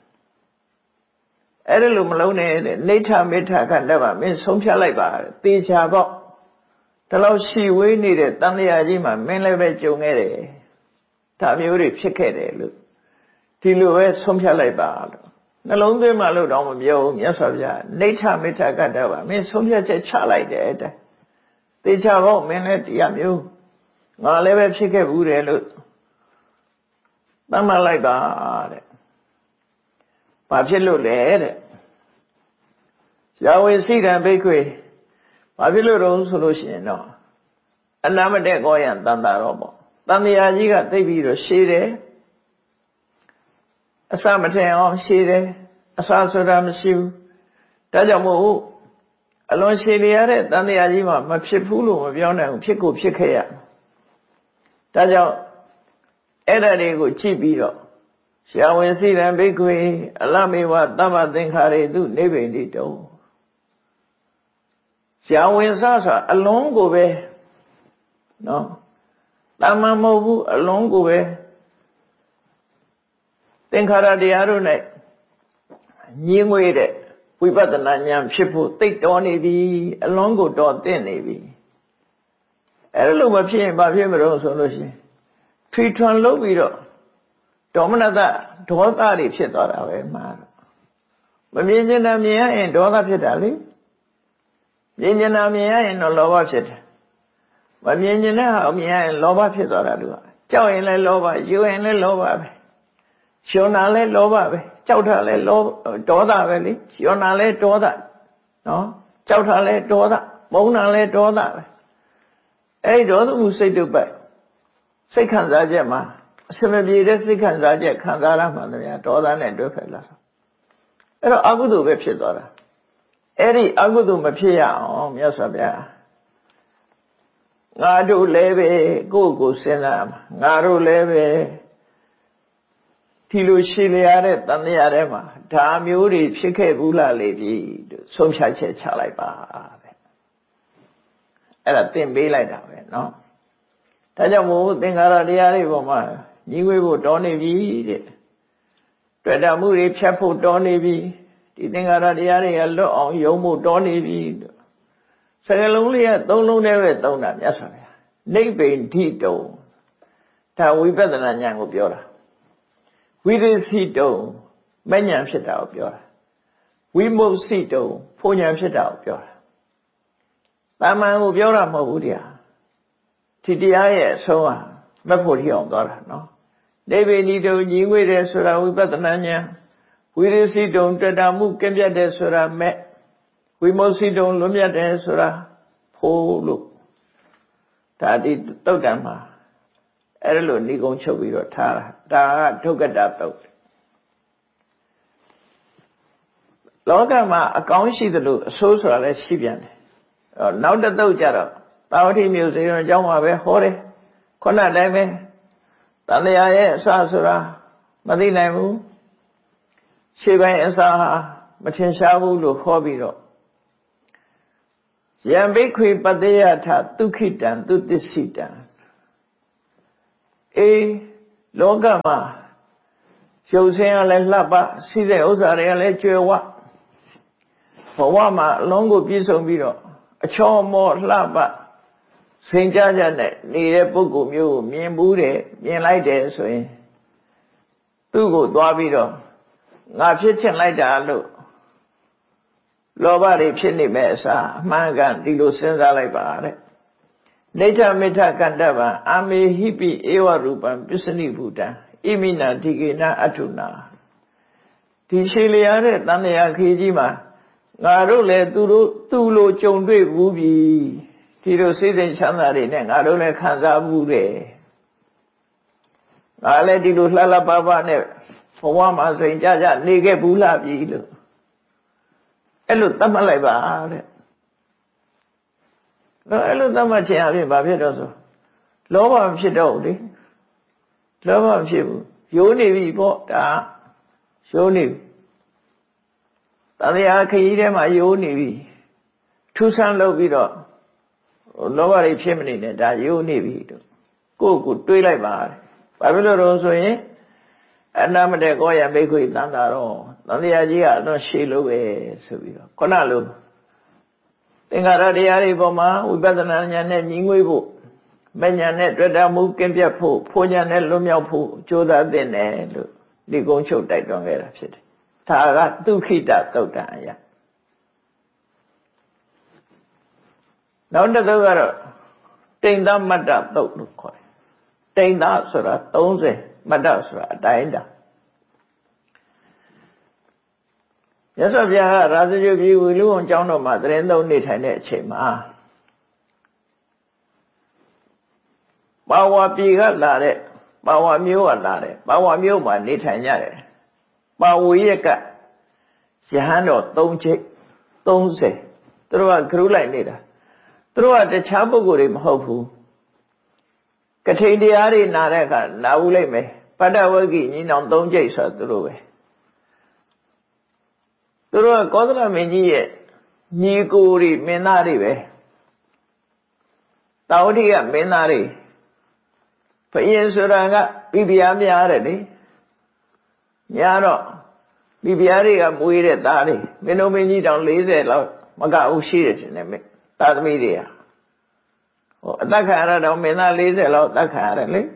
အဲ့ဒါလိုမလုံးနဲ့တဲ့နေထမေထခန္ဓာမှာမင်းဆုံးဖြတ်လိုက်ပါတေချာပေါ့ဒီလောက်ရှိဝေးနေတဲ့တန်လျာကြီးမှာမင်းလည်းပဲကြုံခဲ့တယ်ဒါမျိုးတွေဖြစ်ခဲ့တယ်လို့ဒီလိုပဲဆုံးဖြတ်လိုက်ပါလို့နှလုံးသွင်းမှလို့တော့မပြောဘူးမြတ်စွာဘုရားနေထမေထခန္ဓာမှာမင်းဆုံးဖြတ်ချက်ချလိုက်တယ်တဲ့တေချာပေါ့မင်းလည်းတရားမျိုးငါလည်းပဲဖြစ်ခဲ့ဘူးတယ်လို့သတ်မှတ်လိုက်ပါတဲ့ဘာဖြစ်လို့လဲတဲ့ယာဝေစိတံဘိက္ခွေဘာဖြစ်လို့တော့ဆိုလို့ရှိရင်တော့အနာမတဲ့ကောယံတန်တာတော့ပေါ့တန်မြာကြီးကသိပြီးတော့ရှည်တယ်အစမထင်အောင်ရှည်တယ်အစဆိုတာမရှိဘူးဒါကြောင့်မို့အလွန်ရှည်လျားတဲ့တန်မြာကြီးမှာမဖြစ်ဘူးလို့မပြောနိုင်ဘူးဖြစ်ကိုဖြစ်ခဲ့ရဒါကြောင့်အဲ့ဒါတွေကိုကြည့်ပြီးတော့ရှာဝင်စိတံဘိက္ခွေအလမေဝသမ္မသင်္ခါရေတုနိဗ္ဗိန္တိတုံရှာဝင်စားဆိုအလုံးကိုပဲနော်တမ္မမဟုတ်ဘူးအလုံးကိုပဲသင်္ခါရတရားတို့နဲ့ညင်းငွေတဲ့ဝိပဿနာဉာဏ်ဖြစ်ဖို့သိတော်နေပြီအလုံးကိုတော်သင့်နေပြီအဲ့လိုမဖြစ်ရင်ဘာဖြစ်မလို့ဆိုလို့ရှိရင်ထွီထွန်းလုပ်ပြီးတော့ဒေါမနတဒေါသတွေဖြစ်သွားတာပဲမှာမမြင်ကျင်တာမြင်ရရင်ဒေါသဖြစ်တာလေမြင်ကျင်တာမြင်ရရင်တော့လောဘဖြစ်တယ်မမြင်ကျင်တဲ့ဟာမြင်ရရင်လောဘဖြစ်သွားတာလူကကြောက်ရင်လည်းလောဘယူရင်လည်းလောဘပဲရှင်နာလည်းလောဘပဲကြောက်တာလည်းဒေါသပဲလေရှင်နာလည်းဒေါသနော်ကြောက်တာလည်းဒေါသမုန်းတာလည်းဒေါသပဲအဲ့ဒီဒေါသမှုစိတ်တုပ်ပဲစိတ်ခံစားချက်မှာအစမပြေတဲ့စိတ်ခံစားချက်ခံစားရမှလည်းဒေါသနဲ့တွဲဖက်လာတာအဲ့တော့အကုသိုလ်ပဲဖြစ်သွားတာအဲ့ဒီအကုသိုလ်မဖြစ်ရအောင်မြတ်စွာဘုရားငါတို့လည်းပဲကိုယ့်ကိုစဉ်းစားမှာငါတို့လည်းပဲဒီလိုရှိလျားတဲ့တန်တရားထဲမှာဒါမျိုးတွေဖြစ်ခဲ့ဘူးလားလေပြီလို့ဆုံးဖြတ်ချက်ချလိုက်ပါတဲ့အဲ့ဒါသင်ပေးလိုက်တာပဲเนาะဒါကြောင့်မို့သင်္ခါရတရားတွေပေါ်မှာညီငွေဖို့တော်နေပြီတဲ့တွေ့တာမှုတွေဖြတ်ဖို့တော်နေပြီဒီသင်္ခါရတရားတွေကလွတ်အောင်ယုံဖို့တော်နေပြီစကားလုံးလေးကသုံးလုံးနဲ့ပဲသုံးတာမြတ်စွာဘုရားနိဗ္ဗိန္တိတုံဒါဝိပဿနာဉာဏ်ကိုပြောတာဝိရိစိတုံမဉဏ်ဖြစ်တာကိုပြောတာဝိမုတ်စိတုံဖုန်ဉဏ်ဖြစ်တာကိုပြောတာတာမန်ကိုပြောတာမဟုတ်ဘူးတရားဒီတရားရဲ့အဆုံးဟာမဖို့ထီအောင်သွားတာနော်နိဗ္ဗိန္တိတုံညီငွေတယ်ဆိုတာဝိပဿနာဉာဏ်ဝိရိစိတုံတတမှုကင်းပြတ်တယ်ဆိုတာမဲ့ဝိမုတ်စိတုံလွတ်မြတ်တယ်ဆိုတာဖို့လို့ဒါဒီတုတ်တံမှာအဲ့လိုဏိကုံချုပ်ပြီးတော့ထားတာဒါကဒုက္ကတတုတ်လောကမှာအကောင်းရှိသလိုအဆိုးဆိုတာလည်းရှိပြန်တယ်နောက်တစ်တုတ်ကြတော့သာဝတိမျိုးစေတော်အကြောင်းမှာပဲဟောတယ်ခုနတိုင်းပဲတန်တရားရဲ့အစဆိုတာမသိနိုင်ဘူးရှေ့ပိုင်းအစဟာမထင်ရှားဘူးလို့ဟောပြီးတော့ယံဘိက္ခွေပတ္တယထဒုက္ခိတံသူတ္တိစိတံလောကမှာရုပ်ဆင်းရလဲလှပစီးတဲ့ဥစ္စာတွေကလည်းကျွယ်ဝဘဝမှာအလုံးကိုပြည့်စုံပြီးတော့အချောမောလှပစင်ကြကြနဲ့နေတဲ့ပုဂ္ဂိုလ်မျိုးကိုမြင်ဘူးတယ်မြင်လိုက်တယ်ဆိုရင်သူ့ကိုသွားပြီးတော့ငါဖြစ်ချင်လိုက်တာလို့လောဘတွေဖြစ်နေမဲ့အစားအမှန်ကန်ဒီလိုစဉ်းစားလိုက်ပါတဲ့နေထမေထကန္တဗံအာမေဟိပိဧဝရူပံပစ္စနိဘူတံဣမိနာတိကေနအထုနာဒီရှိလျားတဲ့တန်လျာခီးကြီးမှာငါတို့လည်းသူလိုကြုံတွေ့ဘူးပြီဒီလိုစိတ်သိချမ်းသာတွေနဲ့ငါတို့လည်းခံစားဘူးတယ်ငါလည်းဒီလိုလှလှပပနဲ့ဘဝမှာဆိုရင်ကြနေခဲ့ဘူးလားပြီလို့အဲ့လိုသတ်မှတ်လိုက်ပါတဲ့တော့အဲ့လိုသတ်မှတ်ခြင်းအပြင်ဘာဖြစ်တော့ဆိုလောဘမဖြစ်တော့ဘူးလေလောဘမဖြစ်ဘူးယိုးနေပြီပေါ့ဒါယိုးနေပြီတန်တရားခရီးထဲမှာယိုးနေပြီထူးဆန်းလုပ်ပြီးတော့လောဘတွေဖြစ်မနေနဲ့ဒါယိုးနေပြီတို့ကိုယ့်ကိုတွေးလိုက်ပါတဲ့ဘာဖြစ်လို့တော့ဆိုရင်အနမတေကောယဘိက္ခွေတန်တာတော့တန်တရားကြီးကတော့ရှေ့လို့ပဲဆိုပြီးတော့ခုနလိုသင်္ခါရတရားတွေပေါ်မှာဝိပဿနာဉာဏ်နဲ့ညီငွေဖို့မဉာဏ်နဲ့တွေ့တာမှုကင်းပြတ်ဖို့ဖို့ဉာဏ်နဲ့လွတ်မြောက်ဖို့ကြိုးစားသင့်တယ်လို့ဒီကုန်းချုပ်တိုက်တွန်းခဲ့တာဖြစ်တယ်။ဒါကဒုက္ခိတသုတ်တံအရာနောက်တစ်သုတ်ကတော့တိန်သမတ္တသုတ်လို့ခေါ်တယ်။တိန်သဆိုတာ30မတ္တဆိုတာအတိုင်းတာရသော်ဗျာရာဇဂုပြည်ဝီလူအောင်ကျောင်းတော်မှာသရင်သုံးနေထိုင်တဲ့အချိန်မှာပါဝါပြည်ကလာတဲ့ပါဝါမျိုးကလာတဲ့ပါဝါမျိုးမှာနေထိုင်ကြတယ်ပါဝရက်ကရဟန်းတော်3ချိတ်30သူတို့ကဂရုလိုက်နေတာသူတို့ကတခြားပုဂ္ဂိုလ်တွေမဟုတ်ဘူးကထိန်တရားတွေနာတဲ့အခါနာဘူးလိုက်မယ်ပတ္တဝဂ္ဂိညီနောင်3ချိတ်ဆိုသူတို့ပဲသူတို့ကကောသလမင်းကြီးရဲ့ညီကိုတွေမင်းသားတွေပဲတာဝတိကမင်းသားတွေဘုရင်ဆိုတာကပြပြားများတယ်လေညာတော့ပြပြားတွေကမွေးတဲ့သားတွေမင်းတို့မင်းကြီးတောင်40လောက်မကဘူးရှိတယ်ရှင်နဲ့သားသမီးတွေကဟိုအသက်ခံရတော့မင်းသား40လောက်အသက်ခံရတယ်လေ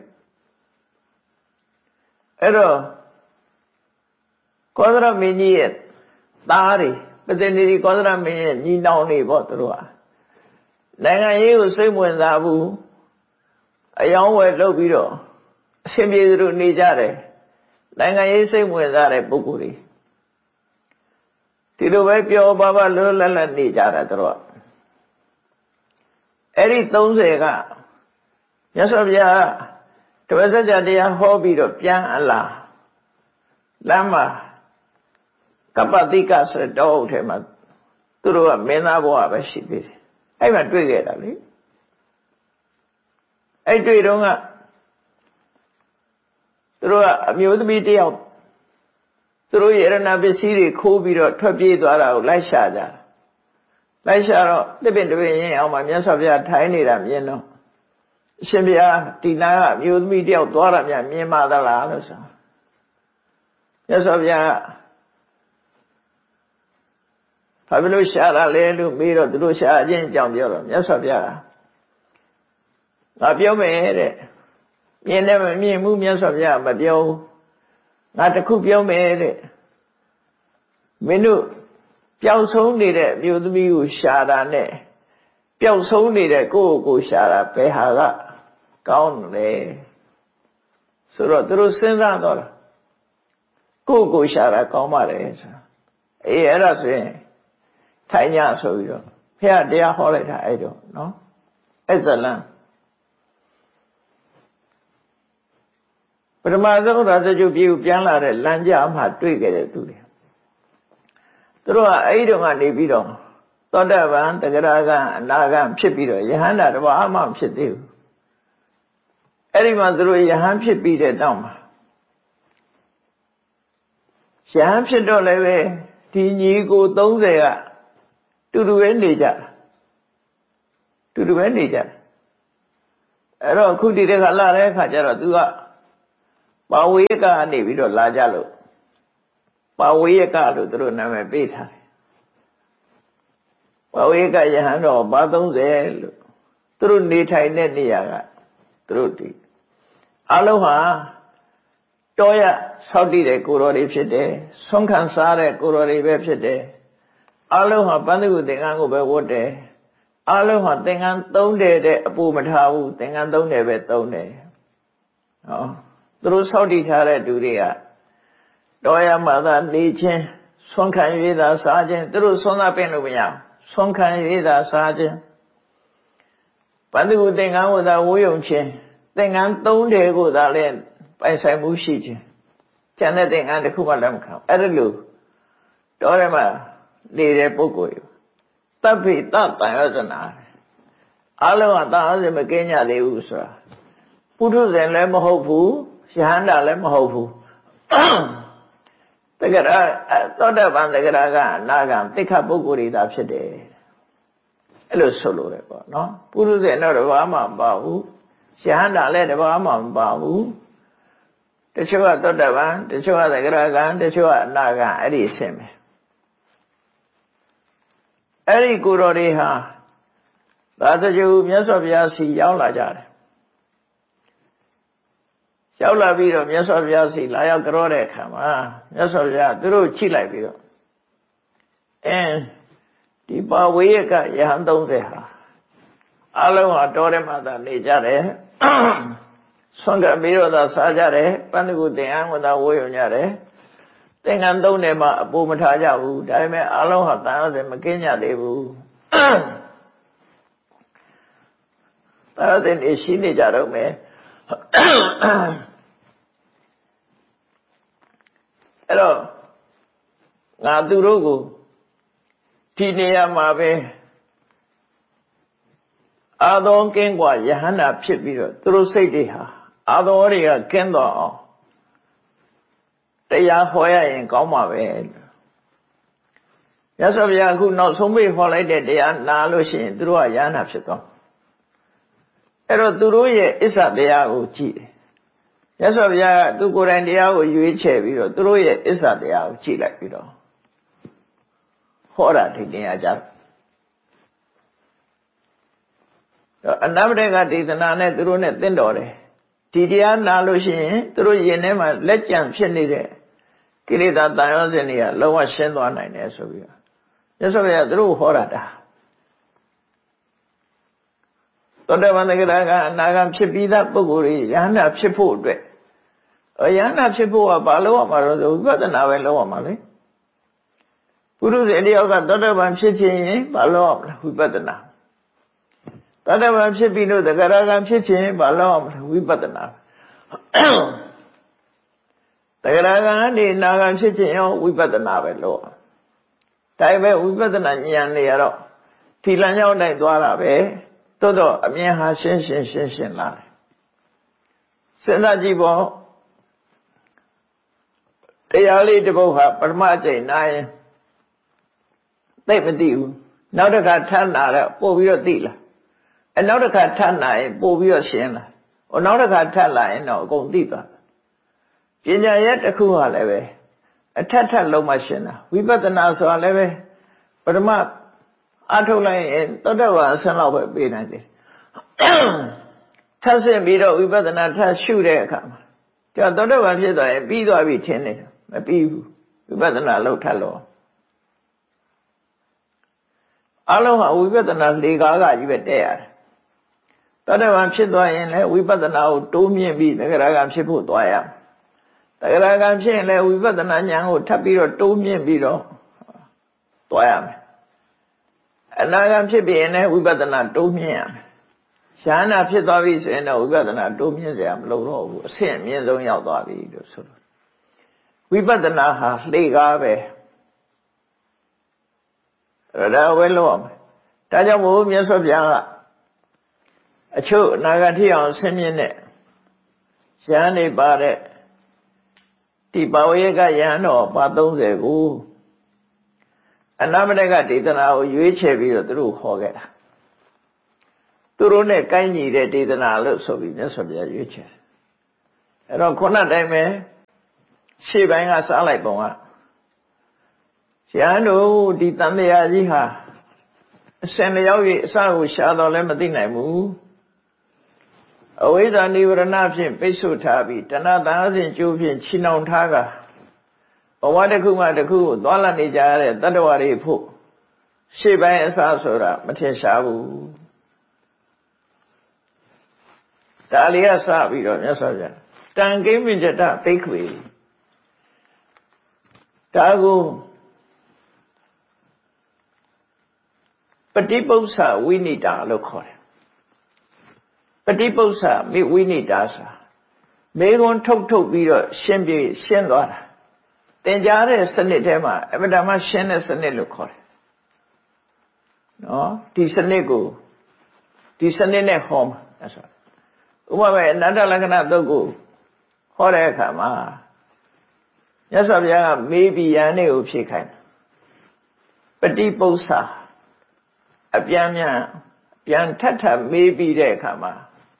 အဲ့တော့ကောသလမင်းကြီးရဲ့သားတွေပတိနေဒီကောသလမင်းရဲ့ညီနောင်တွေပေါ့သူတို့ကနိုင်ငံရေးကိုစိတ်ဝင်စားဘူးအယောင်းဝယ်လုပ်ပြီးတော့အရှင်ပြေသူတို့နေကြတယ်နိုင်ငံရေးစိတ်ဝင်စားတဲ့ပုဂ္ဂိုလ်တွေဒီလိုပဲပြောပါပါလွတ်လပ်လပ်နေကြတာသူတို့ကအဲ့ဒီ30ကမြတ်စွာဘုရားတပည့်စကြာတရားဟောပြီးတော့ပြန်အလားလမ်းမှာကပ္ပတိကဆိုတဲ့တောအုပ်ထဲမှာသူတို့ကမင်းသားဘဝပဲရှိသေးတယ်အဲ့မှာတွေ့ခဲ့တာလေအဲ့တွေ့တော့ကသူတို့ကအမျိုးသမီးတယောက်သူတို့ရတနာပစ္စည်းတွေခိုးပြီးတော့ထွက်ပြေးသွားတာကိုလိုက်ရှာကြလိုက်ရှာတော့တစ်ပင်တစ်ပင်ရင်းအောင်မှာမြတ်စွာဘုရားထိုင်နေတာမြင်တော့အရှင်ဘုရားဒီနာကအမျိုးသမီးတယောက်သွားတာများမြင်ပါသလားလို့ဆိုမြတ်စွာဘုရားဘာဖြစ်လို့ရှာတာလဲလို့မေးတော့သူတို့ရှာအချင်းအကြောင်းပြောတော့မြတ်စွာဘုရားငါပြောမယ်တဲ့မြင်တယ်မမြင်ဘူးမြတ်စွာဘုရားမပြောဘူးငါတခုပြောမယ်တဲ့မင်းတို့ပျောက်ဆုံးနေတဲ့အမျိုးသမီးကိုရှာတာနဲ့ပျောက်ဆုံးနေတဲ့ကိုယ့်ကိုရှာတာဘယ်ဟာကကောင်းလဲဆိုတော့သူတို့စဉ်းစားတော့ကိုယ့်ကိုရှာတာကောင်းပါတယ်ဆိုအေးအဲ့ဒါဆိုရင်ထိုင်ညဆိုပြီးတော့ဖះတရားဟောလိုက်တာအဲ့တော့နော်အဲ့ဇလံပထမဆုံးရာဇဂုပြည်ကိုပြန်လာတဲ့လမ်းကြားမှာတွေ့ခဲ့တဲ့သူတွေသူတို့ကအဲ့ဒီတော့ကနေပြီးတော့သောတပန်တဂရကအနာဂံဖြစ်ပြီးတော့ယဟန္တာတဘာမှမဖြစ်သေးဘူးအဲ့ဒီမှာသူတို့ယဟန်ဖြစ်ပြီးတဲ့တောင်းမှာယဟန်ဖြစ်တော့လည်းပဲဒီညီကို30ကတူတူပဲနေကြတူတူပဲနေကြအဲ့တော့အခုဒီတခါလာတဲ့အခါကျတော့ तू ကပါဝေကကနေပြီးတော့လာကြလို့ပါဝေကလို့သူတို့နာမည်ပေးထားတယ်ပါဝေကယဟန်တော်ဘာ30လို့သူတို့နေထိုင်တဲ့နေရာကသူတို့ဒီအလုံးဟာတော်ရဆောက်တည်တဲ့ကိုတော်တွေဖြစ်တယ်ဆုံးခံစားတဲ့ကိုတော်တွေပဲဖြစ်တယ်အလုံးဟာပန်းသူသင်္ကန်းကိုပဲဝတ်တယ်အလုံးဟာသင်္ကန်းသုံးတယ်တဲ့အပူမထားဘူးသင်္ကန်းသုံးတယ်ပဲသုံးတယ်ဟောသူတို့ဆောက်တည်ထားတဲ့သူတွေကတော်ရမှာသာနေခြင်းဆုံးခံရည်သာစားခြင်းသူတို့ဆုံးသာပင်လို့မရဆုံးခံရည်သာစားခြင်းပန်းသူသင်္ကန်းကိုသာဝေယုံခြင်းသင်္ကန်းသုံးတယ်ကိုသာလည်းပိုင်ဆိုင်မှုရှိခြင်းကျန်တဲ့သင်္ကန်းတစ်ခုမှလက်မခံအဲ့ဒါလို့တော်ရမှာနေတဲ့ပုဂ္ဂိုလ်တပ္ပိတတန်ရဇနာအလုံးကတန်ရဇမကင်းကြသေးဘူးဆိုတာပုထုဇဉ်လည်းမဟုတ်ဘူးယဟန္တာလည်းမဟုတ်ဘူးတကယ်သောတပန်တကယ်ကအနာဂံသိက္ခာပုဂ္ဂိုလ်တွေသာဖြစ်တယ်အဲ့လိုဆိုလို့ရတယ်ပေါ့နော်ပုထုဇဉ်တော့တဘာမှမပါဘူးယဟန္တာလည်းတဘာမှမပါဘူးတချို့ကသောတပန်တချို့ကသဂရကံတချို့ကအနာဂံအဲ့ဒီအဆင့်ပဲအဲ့ဒီကိုယ်တော်တွေဟာသာသကျူမြတ်စွာဘုရားစီရောက်လာကြတယ်ရောက်လာပြီးတော့မြတ်စွာဘုရားစီလာရောက်ကြောတဲ့အခါမှာမြတ်စွာဘုရားသူတို့ချိလိုက်ပြီးတော့ဒီပါဝေကယဟန်30ဟာအလုံးဟာတော်ထဲမှာသာနေကြတယ်ဆွမ်းကပြီးတော့သာစားကြတယ်ပန်းတကူသင်္ကန်းကိုသာဝေယုံကြတယ်သင်္ကန်းသုံးတယ်မှာအပူမထားကြဘူးဒါပေမဲ့အလုံးဟာတန်ရစမကင်းကြသေးဘူးတန်ရစနေရှိနေကြတော့မယ်အဲ့တော့ငါသူတို့ကိုဒီနေရာမှာပဲအာသောကင်းกว่าယဟန္တာဖြစ်ပြီးတော့သူတို့စိတ်တွေဟာအာသောတွေကကင်းတော့အောင်တရားဟောရရင်ကောင်းမှာပဲမြတ်စွာဘုရားအခုနောက်ဆုံးပိတ်ဟောလိုက်တဲ့တရားနာလို့ရှိရင်သူတို့ကယဟန္တာဖြစ်သွားအဲ့တော့သူတို့ရဲ့အစ္ဆတရားကိုကြည့်မြတ်စွာဘုရားကသူကိုယ်တိုင်တရားကိုရွေးချယ်ပြီးတော့သူတို့ရဲ့အစ္ဆတရားကိုကြည့်လိုက်ပြီးတော့ဟောတာဒီတရားကြအနဗ္ဗတေကဒေသနာနဲ့သူတို့နဲ့သင်တော်တယ်ဒီတရားနာလို့ရှိရင်သူတို့ယင်ထဲမှာလက်ကြံဖြစ်နေတဲ့ကိလေသာတန်ရောစဉ်တွေကလုံးဝရှင်းသွားနိုင်တယ်ဆိုပြီးတော့မြတ်စွာဘုရားသူတို့ဟောတာသောတပန်တဂရကအနာဂံဖြစ်ပြီးသားပုဂ္ဂိုလ်တွေယဟန္တာဖြစ်ဖို့အတွက်ယဟန္တာဖြစ်ဖို့ကဘာလို့ရမှာတော့ဆိုဝိပဿနာပဲလုပ်ရမှာလေပုရုဇဉ်တယောက်ကသောတပန်ဖြစ်ခြင်းရင်ဘာလို့ရမလဲဝိပဿနာသောတပန်ဖြစ်ပြီးလို့တဂရကံဖြစ်ခြင်းဘာလို့ရမလဲဝိပဿနာတဂရကံကနေနာဂံဖြစ်ခြင်းရောဝိပဿနာပဲလို့ဒါပေမဲ့ဝိပဿနာဉာဏ်တွေကတော့ဒီလမ်းကြောင်းတိုင်းသွားတာပဲတိုးတော့အမြင်ဟာရှင်းလာတယ်စဉ်းစားကြည့်ပေါ့တရားလေးတစ်ပုဒ်ဟာပထမအကျိန်နာရင်သိမသိဘူးနောက်တစ်ခါထပ်နာတော့ပို့ပြီးတော့သိလာနောက်တစ်ခါထပ်နာရင်ပို့ပြီးတော့ရှင်းလာနောက်တစ်ခါထပ်လာရင်တော့အကုန်သိသွားပညာရဲ့တစ်ခုဟာလည်းပဲအထက်လုံးမှရှင်းတာဝိပဿနာဆိုတာလည်းပဲပထမအထုတ်လိုက်ရင်သောတပန်အဆင့်လောက်ပဲပြေးနိုင်တယ်ထပ်ဆင့်ပြီးတော့ဝိပဿနာထပ်ရှုတဲ့အခါမှာကြောသောတပန်ဖြစ်သွားရင်ပြီးသွားပြီထင်တယ်မပြီးဘူးဝိပဿနာလောက်ထပ်လို့အလုံးဟာဝိပဿနာလေကားကကြီးပဲတဲ့ရတယ်သောတပန်ဖြစ်သွားရင်လည်းဝိပဿနာကိုတိုးမြင့်ပြီးသဂရကံဖြစ်ဖို့သွားရသဂရကံဖြစ်ရင်လည်းဝိပဿနာဉာဏ်ကိုထပ်ပြီးတော့တိုးမြင့်ပြီးတော့သွားရမယ်အနာဂံဖြစ်ပြီးရင်လည်းဝိပဿနာတိုးမြင့်ရမယ်ဉာဏ်နာဖြစ်သွားပြီဆိုရင်တော့ဝိပဿနာတိုးမြင့်စရာမလိုတော့ဘူးအဆင့်အမြင့်ဆုံးရောက်သွားပြီလို့ဆိုလို့ဝိပဿနာဟာလှေကားပဲအဲ့ဒါဝဲလို့ရမယ်ဒါကြောင့်မို့မြတ်စွာဘုရားကအချို့အနာဂတ်ထိအောင်ဆင်းမြင့်တဲ့ဉာဏ်နေပါတဲ့ဒီပါဝေကယဟန်တော်ပါ30ကိုအနာမတကဒေသနာကိုရွေးချယ်ပြီးတော့သူတို့ဟောခဲ့တာသူတို့နဲ့ကိုင်းညီတဲ့ဒေသနာလို့ဆိုပြီးမြတ်စွာဘုရားရွေးချယ်အဲ့တော့ခုနတိုင်းပဲရှေ့ပိုင်းကစားလိုက်ပုံကရဟန်းတို့ဒီတန်တရားကြီးဟာအစင်လျောက်၍အစကိုရှာတော့လည်းမသိနိုင်ဘူးအဝိဇ္ဇာနိဗ္ဗာန်ဖြင့်ပိတ်ဆို့ထားပြီးတဏှာသာစဉ်ကျိုးဖြင့်ချီနှောင်ထားကဘဝတစ်ခုမှတစ်ခုကိုသွားလာနေကြရတဲ့တတ္တဝါတွေဖို့ရှေ့ပိုင်းအစဆိုတာမထင်ရှားဘူးဒါလေးကစပြီးတော့မြတ်စွာဘုရားတံကိမင်္ဇတဘိက္ခဝေဒါကိုပฏิပု္ပ္ပာဝိနိတာလို့ခေါ်တယ်ပฏิပု္ပ္ပာမိဝိနိတာဆိုမေခွန်းထုတ်ပြီးတော့ရှင်းသွားတာသင်ကြားတဲ့စနစ်ထဲမှာအမတမရှင်းတဲ့စနစ်လို့ခေါ်တယ်နော်ဒီစနစ်နဲ့ဟောမှာဆိုဥပမာပဲအနတ္တလက္ခဏာသုတ်ကိုဟောတဲ့အခါမှာမြတ်စွာဘုရားကမေးပြီးယန္နေကိုဖြေခိုင်းပฏิပု္ပ္ပာအပြန်ထပ်မေးပြီးတဲ့အခါမှာ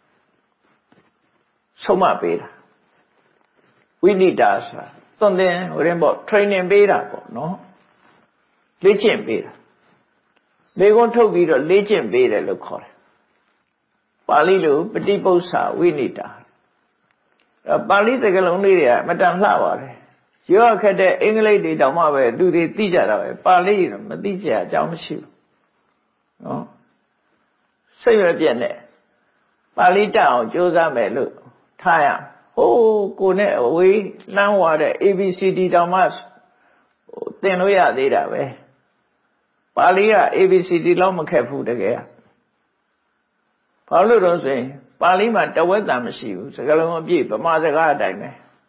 ဆုံးမပေးတာဝိနိတာဆိုတာသွန်သင်ဟိုရင်ပေါ့ training ပေးတာပေါ့နော်လေ့ကျင့်ပေးတာလေကွန်းထုတ်ပြီးတော့လေ့ကျင့်ပေးတယ်လို့ခေါ်တယ်ပါဠိလိုပฏิပု္ပ္ပာဝိနိတာပါဠိစကားလုံးလေးတွေကအမတန်လှပါတယ်ရောခက်တဲ့အင်္ဂလိပ်တွေတောင်မှပဲသူတွေသိကြတာပဲပါဠိတော့မသိကြအကြောင်းမရှိဘူးနော်စိတ်ရပြည့်နဲ့ပါဠိတတ်အောင်ကြိုးစားမယ်လို့ထားရဟိုးကိုနဲ့အဝေးလမ်းဝါတဲ့ ABCD တောင်မှသင်လို့ရသေးတာပဲပါဠိက ABCD လောက်မခက်ဘူးတကယ်ဘာလို့တော့ဆိုရင်ပါဠိမှာတဝက်တန်မရှိဘူးစကားလုံးအပြည့်ဗမာစကားအတိုင်းပဲ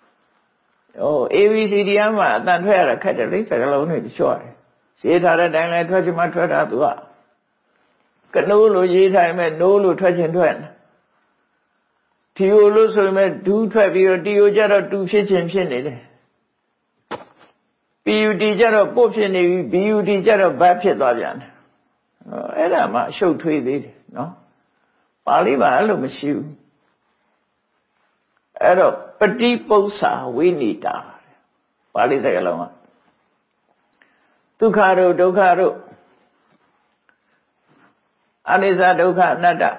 ABCD မှာအတန်ထွက်ရတာခက်တယ်လေစကားလုံးတွေချော့တယ်ရေးထားတဲ့အတိုင်းလဲထွက်ချင်မှထွက်တာသူကကနိုးလို့ရေးထားမယ်နိုးလို့ထွက်ချင်ထွက်တီယိုလို့ဆိုရင်ဒူးထွက်ပြီးတော့တီယိုကြတော့တူဖြစ်ချင်ဖြစ်နေတယ် PUD ကြတော့ပို့ဖြစ်နေပြီ BUD ကြတော့ဘတ်ဖြစ်သွားပြန်တယ်အဲ့ဒါမှအရှုပ်ထွေးသေးတယ်နော်ပါဠိမှာအဲ့လိုမရှိဘူးအဲ့တော့ပฏิပု္ပ္ပာဝိနိတာပါဠိစကားလုံးကဒုက္ခတို့ဒုက္ခတို့အနိစ္စဒုက္ခအနတ္တ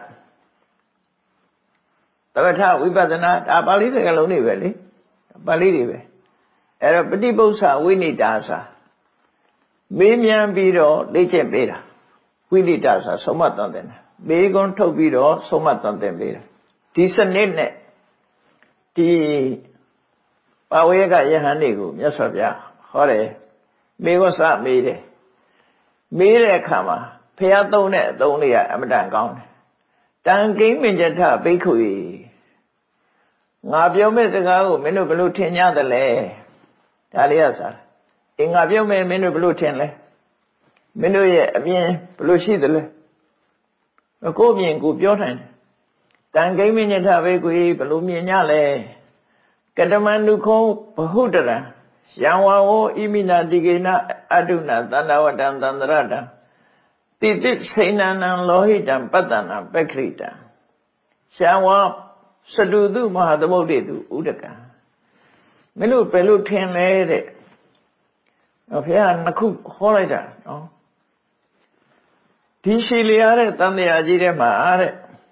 သမထဝိပဿနာဒါပါဠိစကားလုံးတွေပဲလေပါဠိတွေပဲအဲ့တော့ပฏิပု္ပ္ပာဝိနိတာဆိုမေးမြန်းပြီးတော့လေ့ကျင့်ပေးတာဝိနိတာဆိုဆုံးမသွန်သင်တာမေးခွန်းထုတ်ပြီးတော့ဆုံးမသွန်သင်ပေးတာဒီစနစ်နဲ့ဒီပါဝေကယဟန်တွေကိုမြတ်စွာဘုရားဟောတယ်မေးခွန်းစမေးတယ်မေးတဲ့အခါမှာဖះသုံးတဲ့အသုံးလေးကအမတန်ကောင်းတယ်တံကိမင်္ဇထဘိက္ခဝေငါပြောမဲ့စကားကိုမင်းတို့ဘယ်လိုထင်ကြသလဲဒါလေးကစားငါပြောမဲ့မင်းတို့ဘယ်လိုထင်လဲမင်းတို့ရဲ့အမြင်ဘယ်လိုရှိသလဲကိုယ်မြင်ကိုပြောနိုင်တယ်တံကိမင်္ဇထဘိက္ခဝေဘယ်လိုမြင်ကြလဲကတမနုခောဘဟုတရံယံဝါဝဣမိနာတိကေနအတုနာသန္တဝတံသန္တရတံတိတိစိဏနံလောဟိတံပတ္တနာပက္ခိတံယံဝါစတုတုမဟာသမုဒ္ဒေတုဥဒကံမင်းတို့ဘယ်လိုထင်လဲတဲ့ဘုရားနှစ်ခုဟောလိုက်တာနော်ဒီရှည်လျားတဲ့တန်တရားကြီးထဲမှာတဲ့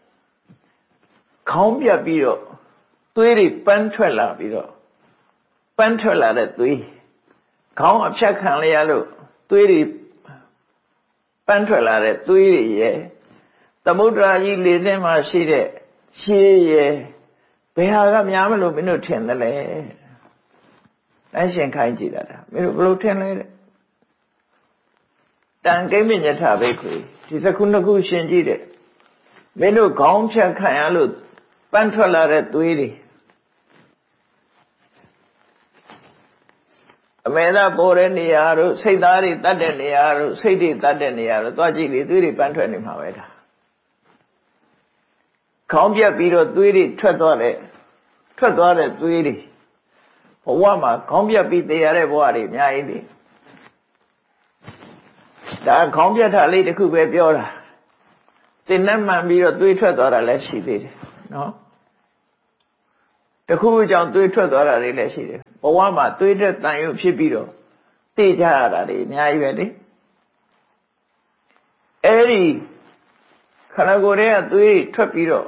ခေါင်းပြတ်ပြီးတော့သွေးတွေပန်းထွက်လာပြီးတော့ပန်းထွက်လာတဲ့သွေးခေါင်းအဖြတ်ခံလျားလို့သွေးတွေပန်းထွက်လာတဲ့သွေးတွေရဲ့သမုဒ္ဒရာကြီးလေထဲမှာရှိတဲ့ရှည်ရဲ့ဘယ်ဟာကများမလို့မင်းတို့ထင်တယ်လဲတိုင်းရှင်ခိုင်းကြည့်တာမင်းတို့ဘယ်လိုထင်လဲတဲ့တံကိမင်္ဇထဘိက္ခဝေဒီစခုနှစ်ခုရှင်းကြည့်တဲ့မင်းတို့ခေါင်းဖြတ်ခံရလို့ပန်းထွက်လာတဲ့သွေးတွေအမေသာပေါ်တဲ့နေရာတို့စိတ်သားတွေတတ်တဲ့နေရာတို့စိတ်တွေတတ်တဲ့နေရာတို့သွားကြည့်လေသွေးတွေပန်းထွက်နေမှာပဲဒါခေါင်းပြတ်ပြီးတော့သွေးတွေထွက်သွားတဲ့သွေးတွေဘဝမှာခေါင်းပြတ်ပြီးတရားတဲ့ဘဝတွေအများကြီးလေဒါခေါင်းပြတ်တာလေးတစ်ခုပဲပြောတာတင်နဲ့မှန်ပြီးတော့သွေးထွက်သွားတာလည်းရှိသေးတယ်နော်တခုကြောင့်တွေးထွက်သွားတာတွေလည်းရှိတယ်ဘဝမှာတွေးတဲ့တန်ရုပ်ဖြစ်ပြီးတော့သိကြရတာတွေအများကြီးပဲလေအဲ့ဒီခန္ဓာကိုယ်ရဲ့သွေးထွက်ပြီးတော့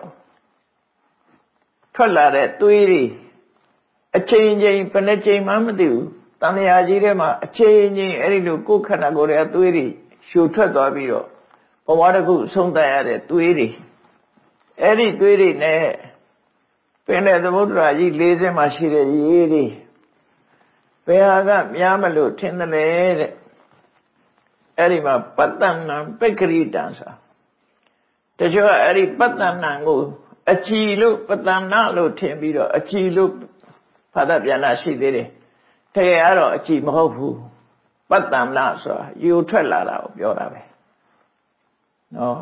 ထွက်လာတဲ့သွေးတွေအချိန်ချင်းဘယ်နှချိန်မှမသိဘူးတန်လျာကြီးထဲမှာအချိန်ချင်းအဲ့ဒီလိုကိုယ်ခန္ဓာကိုယ်ရဲ့သွေးတွေရှူထွက်သွားပြီးတော့ဘဝတစ်ခုဆုံးသက်ရတဲ့သွေးတွေအဲ့ဒီသွေးတွေနဲ့ပင်တဲ့သမုဒ္ဒရာကြီး၄ဆင်းမှာရှိတဲ့ရေတွေဘယ်ဟာကများမလို့ထင်တယ်လေတဲ့အဲ့ဒီမှာပတ္တနံပက္ခရိတံဆိုတချို့အဲ့ဒီပတ္တနံကိုအကြည်လို့ပတ္တနာလို့ထင်ပြီးတော့အကြည်လို့ဘာသာပြန်လာရှိသေးတယ်တကယ်ကတော့အကြည်မဟုတ်ဘူးပတ္တနာဆိုတာယူထွက်လာတာကိုပြောတာပဲနော်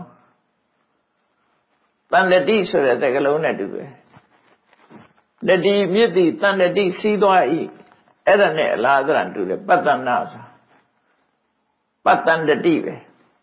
တန်တတိဆိုတဲ့တကလုံးနဲ့တူတယ်တတိမြစ်တိတန်တတိစီးသွားဤအဲ့ဒါနဲ့အလားသဏ္ဍာန်တူတယ်ပတ္တနာဆိုပတ္တန်တတိပဲ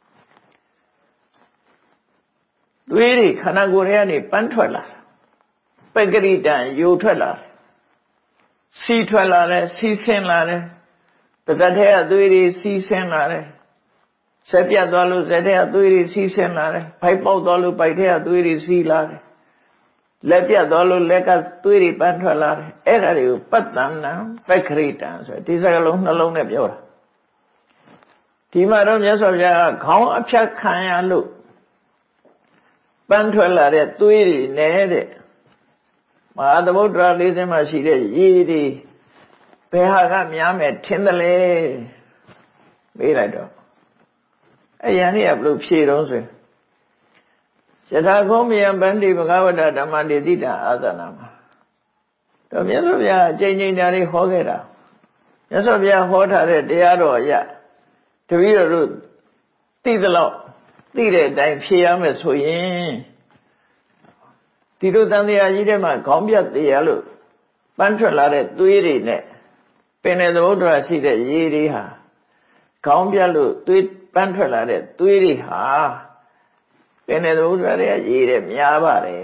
သွေးတွေခန္ဓာကိုယ်ထဲကနေပန်းထွက်လာပက္ခရိတံယူထွက်လာစီးထွက်လာတယ်စီးဆင်းလာတယ်တသက်ထဲကသွေးတွေစီးဆင်းလာတယ်ဆက်ပြတ်သွားလို့ဆက်ထဲကသွေးတွေစီးဆင်းလာတယ်ဖိုက်ပေါက်သွားလို့ဖိုက်ထဲကသွေးတွေစီးလာတယ်လက်ပြတ်သွားလို့လက်ကသွေးတွေပန်းထွက်လာတယ်အဲ့ဒါတွေကိုပတ္တနံပက္ခရိတံဆိုဒီစကားလုံးနှလုံးနဲ့ပြောတာဒီမှာတော့မြတ်စွာဘုရားကခေါင်းအဖြတ်ခံရလို့ပန်းထွက်လာတဲ့သွေးတွေနဲ့တဲ့မဟာသမုဒ္ဒရာ၄ဆင်းမှာရှိတဲ့ရေတွေဘယ်ဟာကများမယ်ထင်တယ်လေမေးလိုက်တော့အယံนี่ကဘလို့ဖြေတော့ဆိုယထာခောမယံဗန္တိဘဂဝတဓမ္မတိတိတအာသနာမှာတော့မြတ်စွာဘုရားအကျဉ်းချင်းဓာတ်လေးဟောခဲ့တာမြတ်စွာဘုရားဟောထားတဲ့တရားတော်အရတပည့်တော်တို့သိသလောက်သိတဲ့အတိုင်းဖြေရမယ်ဆိုရင်ဒီလိုတန်တရားကြီးထဲမှာခေါင်းပြတ်တရားလို့ပန်းထွက်လာတဲ့သွေးတွေနဲ့ပင်တဲ့သမုဒ္ဒရာရှိတဲ့ရေတွေဟာခေါင်းပြတ်လို့သွေးပန်းထွက်လာတဲ့သွေးတွေဟာပင်တဲ့သမုဒ္ဒရာရဲ့ရေတွေများပါတယ်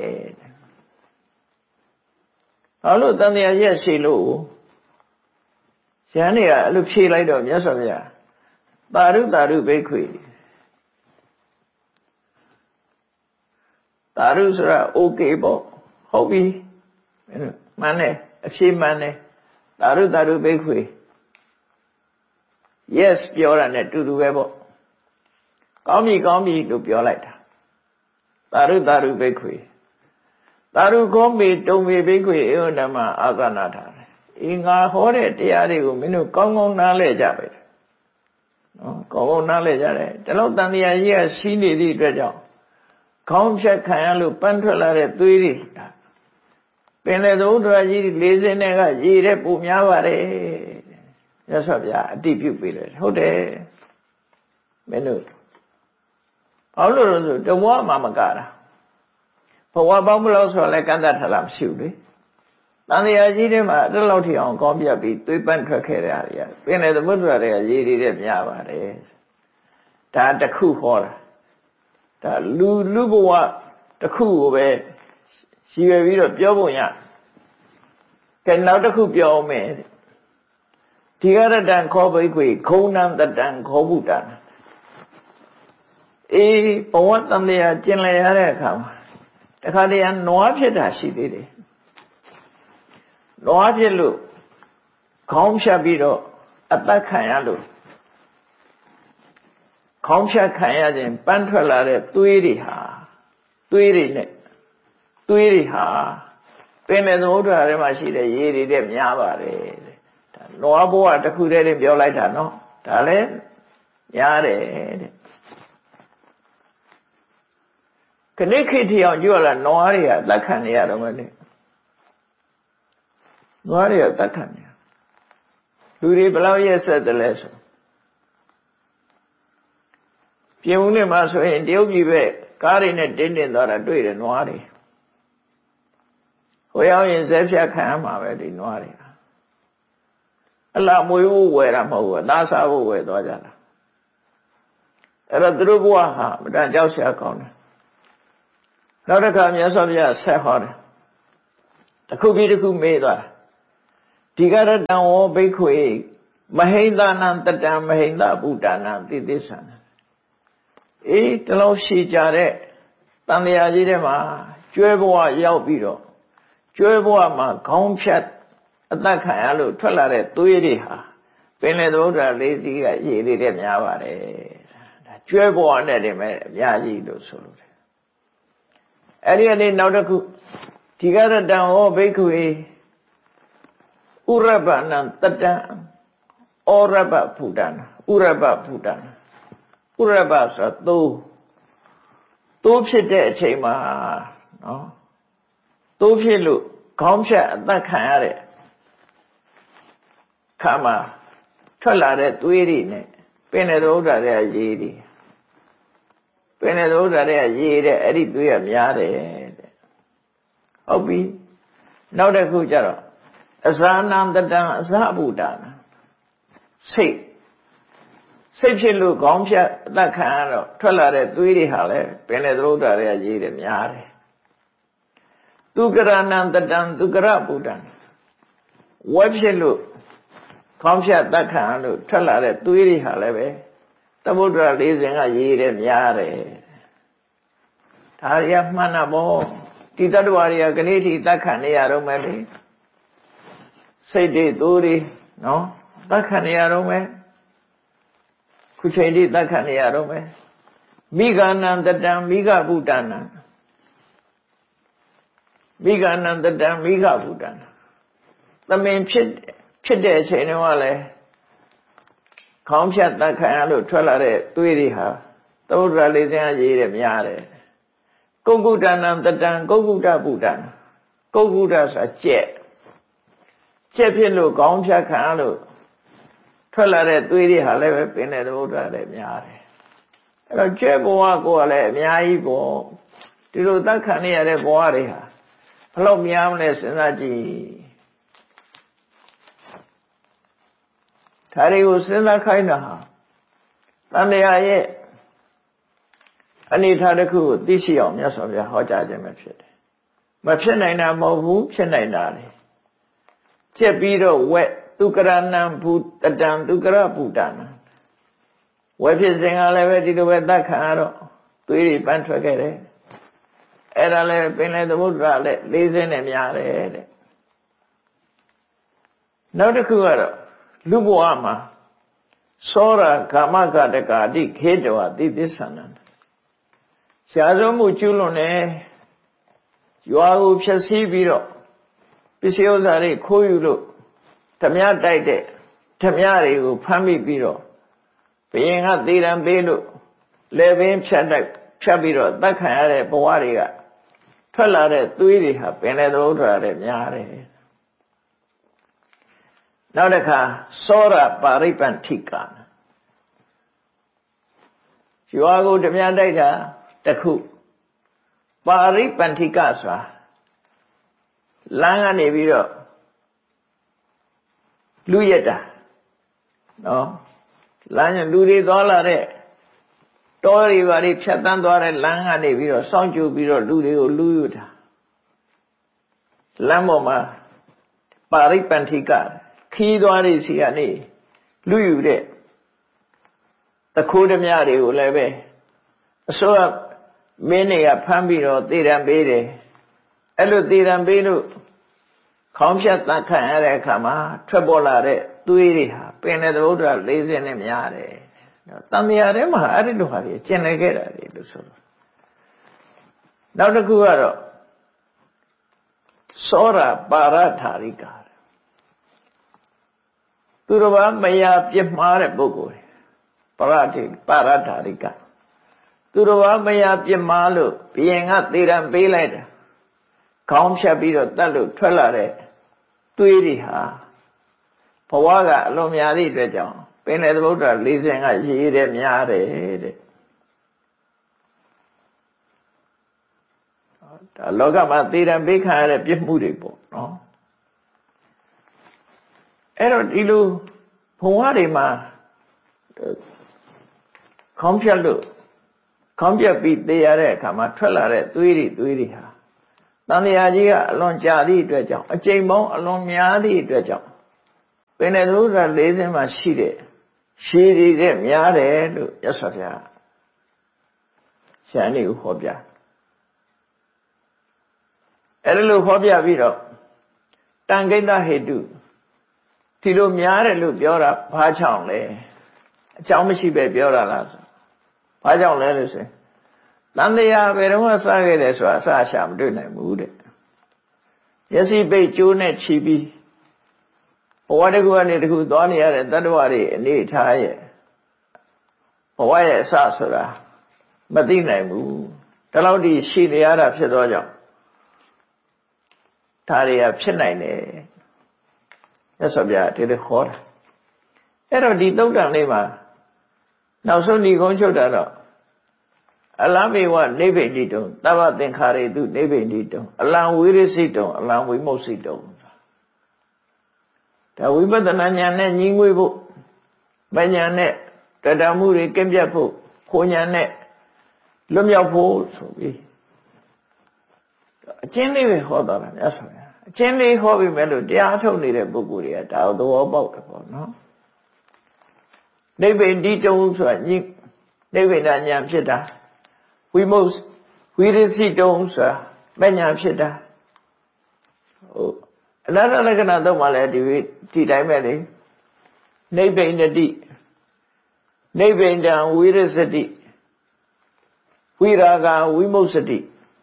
ဘာလို့တန်တရားကြီးရှိလို့ရဟန်းတွေကအဲ့လိုဖြေလိုက်တော့မြတ်စွာဘုရားသာရုသာရုဘိက္ခွေသာရုဆိုတာโอเคပေါ့ဟုတ်ပြီမှန်တယ်အဖြေမှန်တယ်သာရုသာရုဘိက္ခွေ yes ပြောတာနဲ့တူတူပဲပေါ့ကောင်းပြီကောင်းပြီလို့ပြောလိုက်တာသာရုသာရုဘိက္ခွေသာရုခောမေတုံမေဘိက္ခွေဧဝဓမ္မအာသနာထားတယ်အေးငါဟောတဲ့တရားတွေကိုမင်းတို့ကောင်းကောင်းနားလည်ကြပဲနော်ကောင်းကောင်းနားလည်ကြတယ်ဒီလောက်တန်တရားကြီးကရှိနေသည့်အတွက်ကြောင့်ခေါင်းဖြတ်ခံရလို့ပန်းထွက်လာတဲ့သွေးတွေပင်လေသမုဒ္ဒရာကြီး၄ဆင်းနဲ့ကရေတဲ့ပုံများပါတယ်မြတ်စွာဘုရားအတိပြုပေးတယ်ဟုတ်တယ်မင်းတို့ဘာလို့လဲဆိုတဘွားမှမကတာဘဝပေါင်းမလို့ဆိုတော့လည်းကန့်တတ်ထလာမရှိဘူးလေတန်တရားကြီးထဲမှာအဲ့လောက်ထိအောင်ကောင်းပြပြီးသွေးပန်းထွက်ခဲ့တဲ့အားကြီးပင်လေသမုဒ္ဒရာတွေကရေတွေများပါတယ်ဒါတစ်ခုဟောတာဒါလူဘဝတစ်ခုကိုပဲရှိရပြီးတော့ပြောပုံရကဲနောက်တစ်ခုပြောအောင်မယ်ဒီကရတံခောဘိကွေခုံနံတတံခောဗုဒ္ဓံအေးဘဝတန်တရားကျင်လည်ရတဲ့အခါမှာတခါတည်းကနွားဖြစ်တာရှိသေးတယ်နွားဖြစ်လို့ခေါင်းဖြတ်ပြီးတော့အသက်ခံရလို့ခေါင်းဖြတ်ခံရခြင်းပန်းထွက်လာတဲ့သွေးတွေဟာသွေးတွေနဲ့သွေးတွေဟာပင်တဲ့သမုဒ္ဒရာထဲမှာရှိတဲ့ရေတွေတဲ့များပါတယ်ဒါနွားဘဝတစ်ခုတည်းနဲ့ပြောလိုက်တာနော်ဒါလည်းများတယ်တဲ့ခဏခေတ်ထီအောင်ကြွလာနွားတွေကသက်ခံနေရတော့မယ်လေနွားတွေကသက်ခံနေလူတွေဘယ်လောက်ရက်ဆက်တယ်လဲဆိုပြင်ဦးနဲ့မှာဆိုရင်တရုတ်ပြည်ပဲကားတွေနဲ့တင်းတင်းသွားတာတွေ့တယ်နွားတွေဟိုရောက်ရင်ဇက်ဖြတ်ခံရမှာပဲဒီနွားတွေအလားမွေးဖို့ဝယ်တာမဟုတ်ဘူးအသားစားဖို့ဝယ်သွားကြတာအဲ့တော့သူတို့ဘဝဟာမတန်ကြောက်စရာကောင်းတယ်နောက်တစ်ခါမြတ်စွာဘုရားဆက်ဟောတယ်တစ်ခုပြီးတစ်ခုမေးသွားဒီကရတံဝောဘိက္ခွေမဟိန္ဒနာတတံမဟိန္ဒဗုဒ္ဓနာတိသစ္ဆာနာတလုံးရှိကြတဲ့တန်တရားကြီးထဲမှာကျွဲဘဝရောက်ပြီးတော့ကျွဲဘဝမှာခေါင်းဖြတ်အသက်ခံရလို့ထွက်လာတဲ့သွေးတွေဟာပင်လေသမုဒ္ဒရာလေးစီးကရေလေးတဲ့များပါတယ်ဒါကျွဲဘဝနဲ့တည်းမဲ့အများကြီးလို့ဆိုလို့တယ်အဲ့ဒီအနေနောက်တစ်ခုဒီကရတံဟောဘိက္ခွေဥရပနံတတံဩရပဖုဒ္ဒနာဥရပဖုဒ္ဒနာဥရပဆိုသိုးဖြစ်တဲ့အချိန်မှာနော်သိုးဖြစ်လို့ခေါင်းဖြတ်အသက်ခံရတဲ့ခါမှာထွက်လာတဲ့သွေးတွေနဲ့ပင်လေသမုဒ္ဒရာရဲ့ရေတွေပင်လေသမုဒ္ဒရာရဲ့ရေတဲ့အဲ့ဒီသွေးကများတယ်တဲ့ဟုတ်ပြီနောက်တစ်ခုကျတော့အဇာနံတတံအဇဗုဒ္ဓနာစိတ်ဖြစ်လို့ခေါင်းဖြတ်အသက်ခံရတော့ထွက်လာတဲ့သွေးတွေဟာလည်းပင်လေသမုဒ္ဒရာရဲ့ရေတွေများတယ်သူကရဏံတတံသူကရဗုဒ္ဓနာဝက်ဖြစ်လို့ခေါင်းဖြတ်သက်ခံရလို့ထွက်လာတဲ့သွေးတွေဟာလည်းပဲသမုဒ္ဒရာလေးစင်ကရေတွေများတယ်ဒါရမှန်တာပေါ့ဒီတတ္တဝါတွေကကလေးထိသက်ခံနေရတော့မယ်လေစိတ်တွေသိုးတွေနော်သက်ခံနေရတော့မယ်ခုချိန်ထိသက်ခံနေရတော့မယ်မိဂာနံတတံမိဂဗုဒ္ဓနာမိဂာနံတတံမိဂဗုဒ္ဓနာသမင်ဖြစ်တဲ့အချိန်တုန်းကလည်းခေါင်းဖြတ်သက်ခံရလို့ထွက်လာတဲ့သွေးတွေဟာသမုဒ္ဒရာလေးစင်ကရေတွေများတယ်ကုက္ကုတနံတတံကုက္ကုတဗုဒ္ဓနာကုက္ကုတဆိုတာကြက်ဖြစ်လို့ခေါင်းဖြတ်ခံရလို့ထွက်လာတဲ့သွေးတွေဟာလည်းပဲပင်လေသမုဒ္ဒရာတွေများတယ်အဲ့တော့ကျက်ဘဝကိုလည်းအများကြီးပေါ့ဒီလိုသက်ခံနေရတဲ့ဘဝတွေဟာဘလို့များမလဲစဉ်းစားကြည့်ဒါတွေကိုစဉ်းစားခိုင်းတာဟာတန်တရားရဲ့အနေထားတစ်ခုကိုသိရှိအောင်မြတ်စွာဘုရားဟောကြားခြင်းပဲဖြစ်တယ်မဖြစ်နိုင်တာမဟုတ်ဘူးဖြစ်နိုင်တာလေကျက်ပြီးတော့ဝက်သူကရဏံဘုတတံသူကရဗုဒ္ဓနာဝက်ဖြစ်စဉ်ကလည်းပဲဒီလိုပဲသက်ခံရတော့သွေးတွေပန်းထွက်ခဲ့တယ်အဲ့ဒါလည်းပင်လေသမုဒ္ဒရာလည်းလေးစင်းနဲ့များတယ်တဲ့နောက်တစ်ခုကတော့လူဘဝမှာသောရကာမကတကာတိခေတဝတိသစ္ဆာနံရှားစုံမှုကျွလွန်နေရွာကိုဖြည့်ဆည်းပြီးတော့ပစ္စည်းဥစ္စာတွေခိုးယူလို့ဓမြတိုက်တဲ့ဓမြတွေကိုဖမ်းမိပြီးတော့ဘယင်ကသေတံပေးလို့လေပင်ဖြတ်ပြီးတော့တတ်ခံရတဲ့ဘဝတွေကထွက်လာတဲ့သွေးတွေဟာပင်လေသမုဒ္ဒရာတွေများတယ်နောက်တစ်ခါသောရပါရိပန္ထိကရွာကိုဓမြတိုက်တာတစ်ခုပါရိပန္ထိကဆိုတာလမ်းကနေပြီးတော့လူရက်တာနော်လမ်းလူတွေသွားလာတဲ့တောတွေဘာတွေဖြတ်တန်းသွားတဲ့လမ်းကနေပြီးတော့စောင့်ကြိုပြီးတော့လူတွေကိုလူယူတာလမ်းပေါ်မှာပါရိပန္ထိကခီးသွားတွေစီကနေလူယူတဲ့တခိုးဓမြတွေကိုလည်းပဲအစိုးရမင်းတွေကဖမ်းပြီးတော့သေတံပေးတယ်အဲ့လိုသေတံပေးလို့ခေါင်းဖြတ်သက်ခံရတဲ့အခါမှာထွက်ပေါ်လာတဲ့သွေးတွေဟာပင်လေသမုဒ္ဒရာလေးစင်းနဲ့များတယ်တန်တရားထဲမှာအဲ့ဒီလိုဟာတွေကျင်လည်ခဲ့တာလေလို့ဆိုတော့နောက်တစ်ခုကတော့သောရပါရထာရိကာသူတော်ဘာမယာပြစ်မှားတဲ့ပုဂ္ဂိုလ်ပါရထာရိကာသူတော်ဘာမယာပြစ်မှားလို့ဘယင်ကသေတံပေးလိုက်တာခေါင်းဖြတ်ပြီးတော့တတ်လို့ထွက်လာတဲ့သွေးတွေဟာဘဝကအလွန်များသည့်အတွက်ကြောင့်ပင်လေသမုဒ္ဒရာလေးစင်ကရေတဲ့များတယ်တဲ့ဒါလောကမှာသေတံပေးခံရတဲ့ပြစ်မှုတွေပေါ့နော်အဲ့တော့ဒီလိုဘဝတွေမှာခေါင်းဖြတ်လို့ခေါင်းပြတ်ပြီးသေရတဲ့အခါမှာထွက်လာတဲ့သွေးတွေဟာတန်တရားကြီးကအလွန်ကြာသည့်အတွက်ကြောင့်အကျိန်ပေါင်းအလွန်များသည့်အတွက်ကြောင့်ပင်တဲ့သုဒ္ဓ၄ဆင်းမှာရှိတဲ့ရှည်ရည်တဲ့များတယ်လို့ရသော်ဗျာရှမ်းလေးကိုဟောပြအဲ့ဒါလို့ဟောပြပြီးတော့တန်ကိတ္တဟေတုဒီလိုများတယ်လို့ပြောတာဘာကြောင့်လဲအကြောင်းမရှိပဲပြောတာလားဆိုဘာကြောင့်လဲလို့ဆိုရင်တန်တရားဘယ်တော့မှစခဲ့တယ်ဆိုတာအစအရှာမတွေ့နိုင်ဘူးတဲ့မျက်စိပိတ်ကျိုးနဲ့ခြီးပြီးဘဝတစ်ခုကနေတစ်ခုသွားနေရတဲ့တတ္တဝါတွေအနေထားရဲ့ဘဝရဲ့အစဆိုတာမသိနိုင်ဘူးဒါလောက်ဒီရှိနေရတာဖြစ်သောကြောင့်ဒါတွေကဖြစ်နိုင်တယ်မြတ်စွာဘုရားဒီလိုခေါ်တာအဲ့တော့ဒီသုတ်တံလေးမှာနောက်ဆုံးဒီကုန်းချုပ်တာတော့အလမေဝနိဗ္ဗိတိတုံသဗ္ဗသင်္ခါရေတုနိဗ္ဗိတိတုံအလံဝိရစိတုံအလံဝိမုတ်စိတုံဒါဝိပဿနာဉာဏ်နဲ့ညီငွေဖို့မဉာဏ်နဲ့တတမှုတွေကင်းပြတ်ဖို့ခိုးဉာဏ်နဲ့လွတ်မြောက်ဖို့ဆိုပြီးအကျဉ်းလေးပဲဟောတာမြတ်စွာဘုရားအကျဉ်းလေးဟောပြီးမဲ့လို့တရားထုတ်နေတဲ့ပုဂ္ဂိုလ်တွေကဒါသဘောပေါက်တယ်ပေါ့နော်နိဗ္ဗိတိတုံဆိုတာညီနိဗ္ဗိဒဉာဏ်ဖြစ်တာဝိမုတ်ဝိရစိတုံဆိုတာမဉာဏ်ဖြစ်တာဟုတ်အနတ္တလက္ခဏာတော့မှလည်းဒီတိုင်းပဲလေနိဗ္ဗိန္ဒတိနိဗ္ဗိန္ဒံဝိရစတိဝိရာဂဝိမုတ်စတိ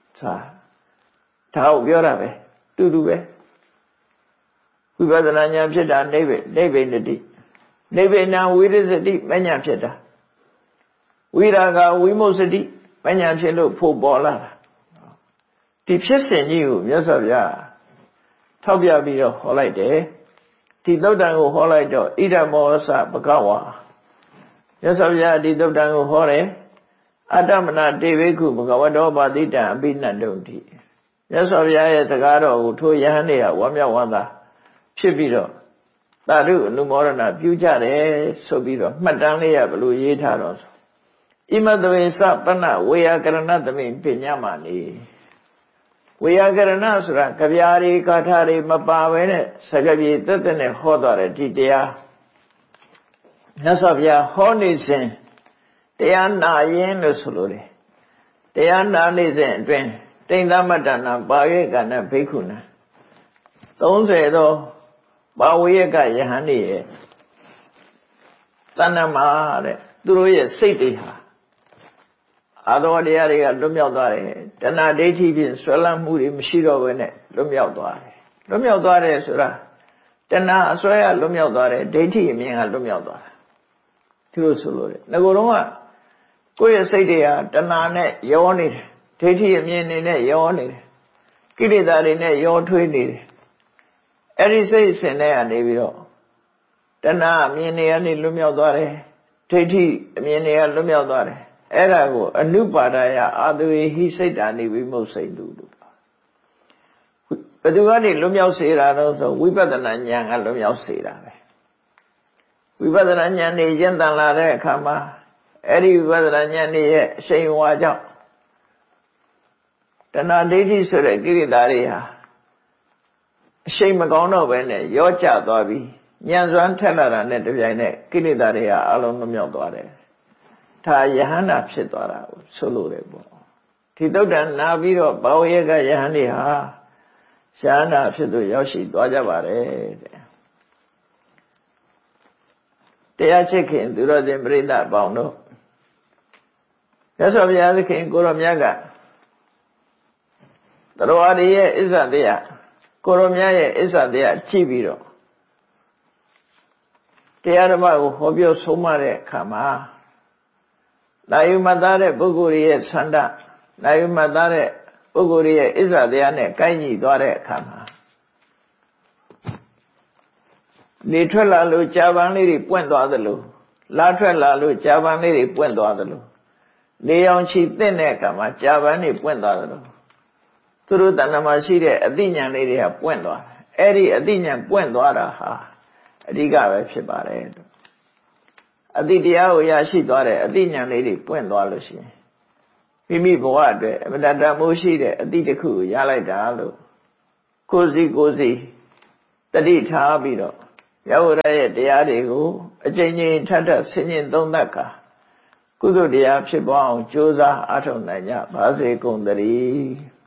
ဒါကိုပြောတာပဲတူတူပဲဝိပဿနာဉာဏ်ဖြစ်တာနိဗ္ဗိန္ဒတိနိဗ္ဗိန္ဒံဝိရစတိမဉာဏ်ဖြစ်တာဝိရာဂဝိမုတ်စတိမဉာဏ်ဖြစ်လို့ဖို့ပေါ်လာတာဒီဖြစ်စဉ်ကြီးကိုမြတ်စွာဘုရားထောက်ပြပြီးတော့ဟောလိုက်တယ်ဒီသုတ်တံကိုဟောလိုက်တော့ဣဒမောသဘဂဝါမြတ်စွာဘုရားဒီသုတ်တံကိုဟောတယ်အတ္တမနာတေဝိကုဘဂဝတောပါတိတံအပိနတုံတိမြတ်စွာဘုရားရဲ့စကားတော်ကိုထိုယဟန်တွေကဝမ်းမြောက်ဝမ်းသာဖြစ်ပြီးတော့သာဓုအနုမောဒနာပြုကြတယ်ဆိုပြီးတော့မှတ်တမ်းလေးရဘလို့ရေးထားတော့ဆိုဣမတဝေစပနဝေယကရဏသမိပညာမနိဝေယကရဏဆိုတာကြပြားတွေကာထာတွေမပါဘဲနဲ့စကားပြေတက်တက်နဲ့ဟောသွားတယ်ဒီတရားမြတ်စွာဘုရားဟောနေစဉ်တရားနာရင်လို့ဆိုလို့တယ်တရားနာနေစဉ်အတွင်းတိန်သမတ္တနာပါဝေကနာဘိက္ခုနာ30သောပါဝေကယဟန်တွေရဲ့တဏ္ဍမှာတဲ့သူတို့ရဲ့စိတ်တွေဟာအာသောတရားတွေကလွတ်မြောက်သွားတယ်တဏှာဒိဋ္ဌိဖြင့်ဆွဲလန်းမှုတွေမရှိတော့ဘဲနဲ့လွတ်မြောက်သွားတယ်လွတ်မြောက်သွားတယ်ဆိုတာတဏှာအစွဲကလွတ်မြောက်သွားတယ်ဒိဋ္ဌိအမြင်ကလွတ်မြောက်သွားတာဒီလိုဆိုလို့တယ်ငကိုယ်တော့ကကိုယ့်ရဲ့စိတ်တွေဟာတဏှာနဲ့ရောနေတယ်ဒိဋ္ဌိအမြင်တွေနဲ့ရောနေတယ်ကိလေသာတွေနဲ့ရောထွေးနေတယ်အဲ့ဒီစိတ်အစဉ်နဲ့ကနေပြီးတော့တဏှာအမြင်တွေကနေလွတ်မြောက်သွားတယ်ဒိဋ္ဌိအမြင်တွေကလွတ်မြောက်သွားတယ်အဲ့ဒါကိုအနုပါဒယအာသဝေဟိစိတ်တာနိဝိမုတ်စိတ်တုလို့ဘယ်သူကနေလွတ်မြောက်စေတာတော့ဆိုဝိပဿနာဉာဏ်ကလွတ်မြောက်စေတာပဲဝိပဿနာဉာဏ်နဲ့ကျင့်တန်လာတဲ့အခါမှာအဲ့ဒီဝိပဿနာဉာဏ်နဲ့ရဲ့အရှိန်အဝါကြောင့်တဏှာဒိဋ္ဌိဆိုတဲ့ကိလေသာတွေဟာအရှိန်မကောင်းတော့ဘဲနဲ့ရောကျသွားပြီးဉာဏ်စွမ်းထက်လာတာနဲ့တပြိုင်နက်ကိလေသာတွေဟာအလုံးလွတ်မြောက်သွားတယ်ဒါယဟန္တာဖြစ်သွားတာကိုဆိုလိုတယ်ပေါ့ဒီသုတ်တံနာပြီးတော့ဘာဝေကယဟန်တွေဟာရှားနာဖြစ်သူရောက်ရှိသွားကြပါတယ်တဲ့တရားချစ်ခင်သူတော်စင်ပရိသတ်ပေါင်းတို့မြတ်စွာဘုရားသခင်ကိုရောမြတ်ကတရားတွေရဲ့အစ္ဆတရားကိုရောမြတ်ရဲ့အစ္ဆတရားကြည့်ပြီးတော့တရားဓမ္မကိုဟောပြောဆုံးမတဲ့အခါမှာနာယုမသားတဲ့ပုဂ္ဂိုလ်ရဲ့ဆန္ဒနာယုမသားတဲ့ပုဂ္ဂိုလ်ရဲ့အစ္ဆတရားနဲ့ကိုက်ညီသွားတဲ့အခါမှာနေထွက်လာလို့ကြာပန်းလေးတွေပွင့်သွားသလိုလာထွက်လာလို့ကြာပန်းလေးတွေပွင့်သွားသလိုနေအောင်ချီသင့်တဲ့အခါမှာကြာပန်းတွေပွင့်သွားသလိုသူတို့တဏ္ဍာမှာရှိတဲ့အသိဉာဏ်လေးတွေကပွင့်သွားတယ်အဲ့ဒီအသိဉာဏ်ပွင့်သွားတာဟာအဓိကပဲဖြစ်ပါတယ်အသိတရားကိုရရှိသွားတဲ့အသိဉာဏ်လေးတွေပွင့်သွားလို့ရှိရင်ဘမိမိဘဝအတွက်အမတတမိုးရှိတဲ့အသည့်တစ်ခုကိုရလိုက်တာလို့ကိုယ်စီတတိထားပြီးတော့ရဝရရဲ့တရားတွေကိုအကျဉ်းချင်းထပ်ထပ်ဆင်ခြင်သုံးသပ်ကာကုသိုလ်တရားဖြစ်ပွားအောင်ကြိုးစားအားထုတ်နိုင်ကြပါစေကုန်သတည်း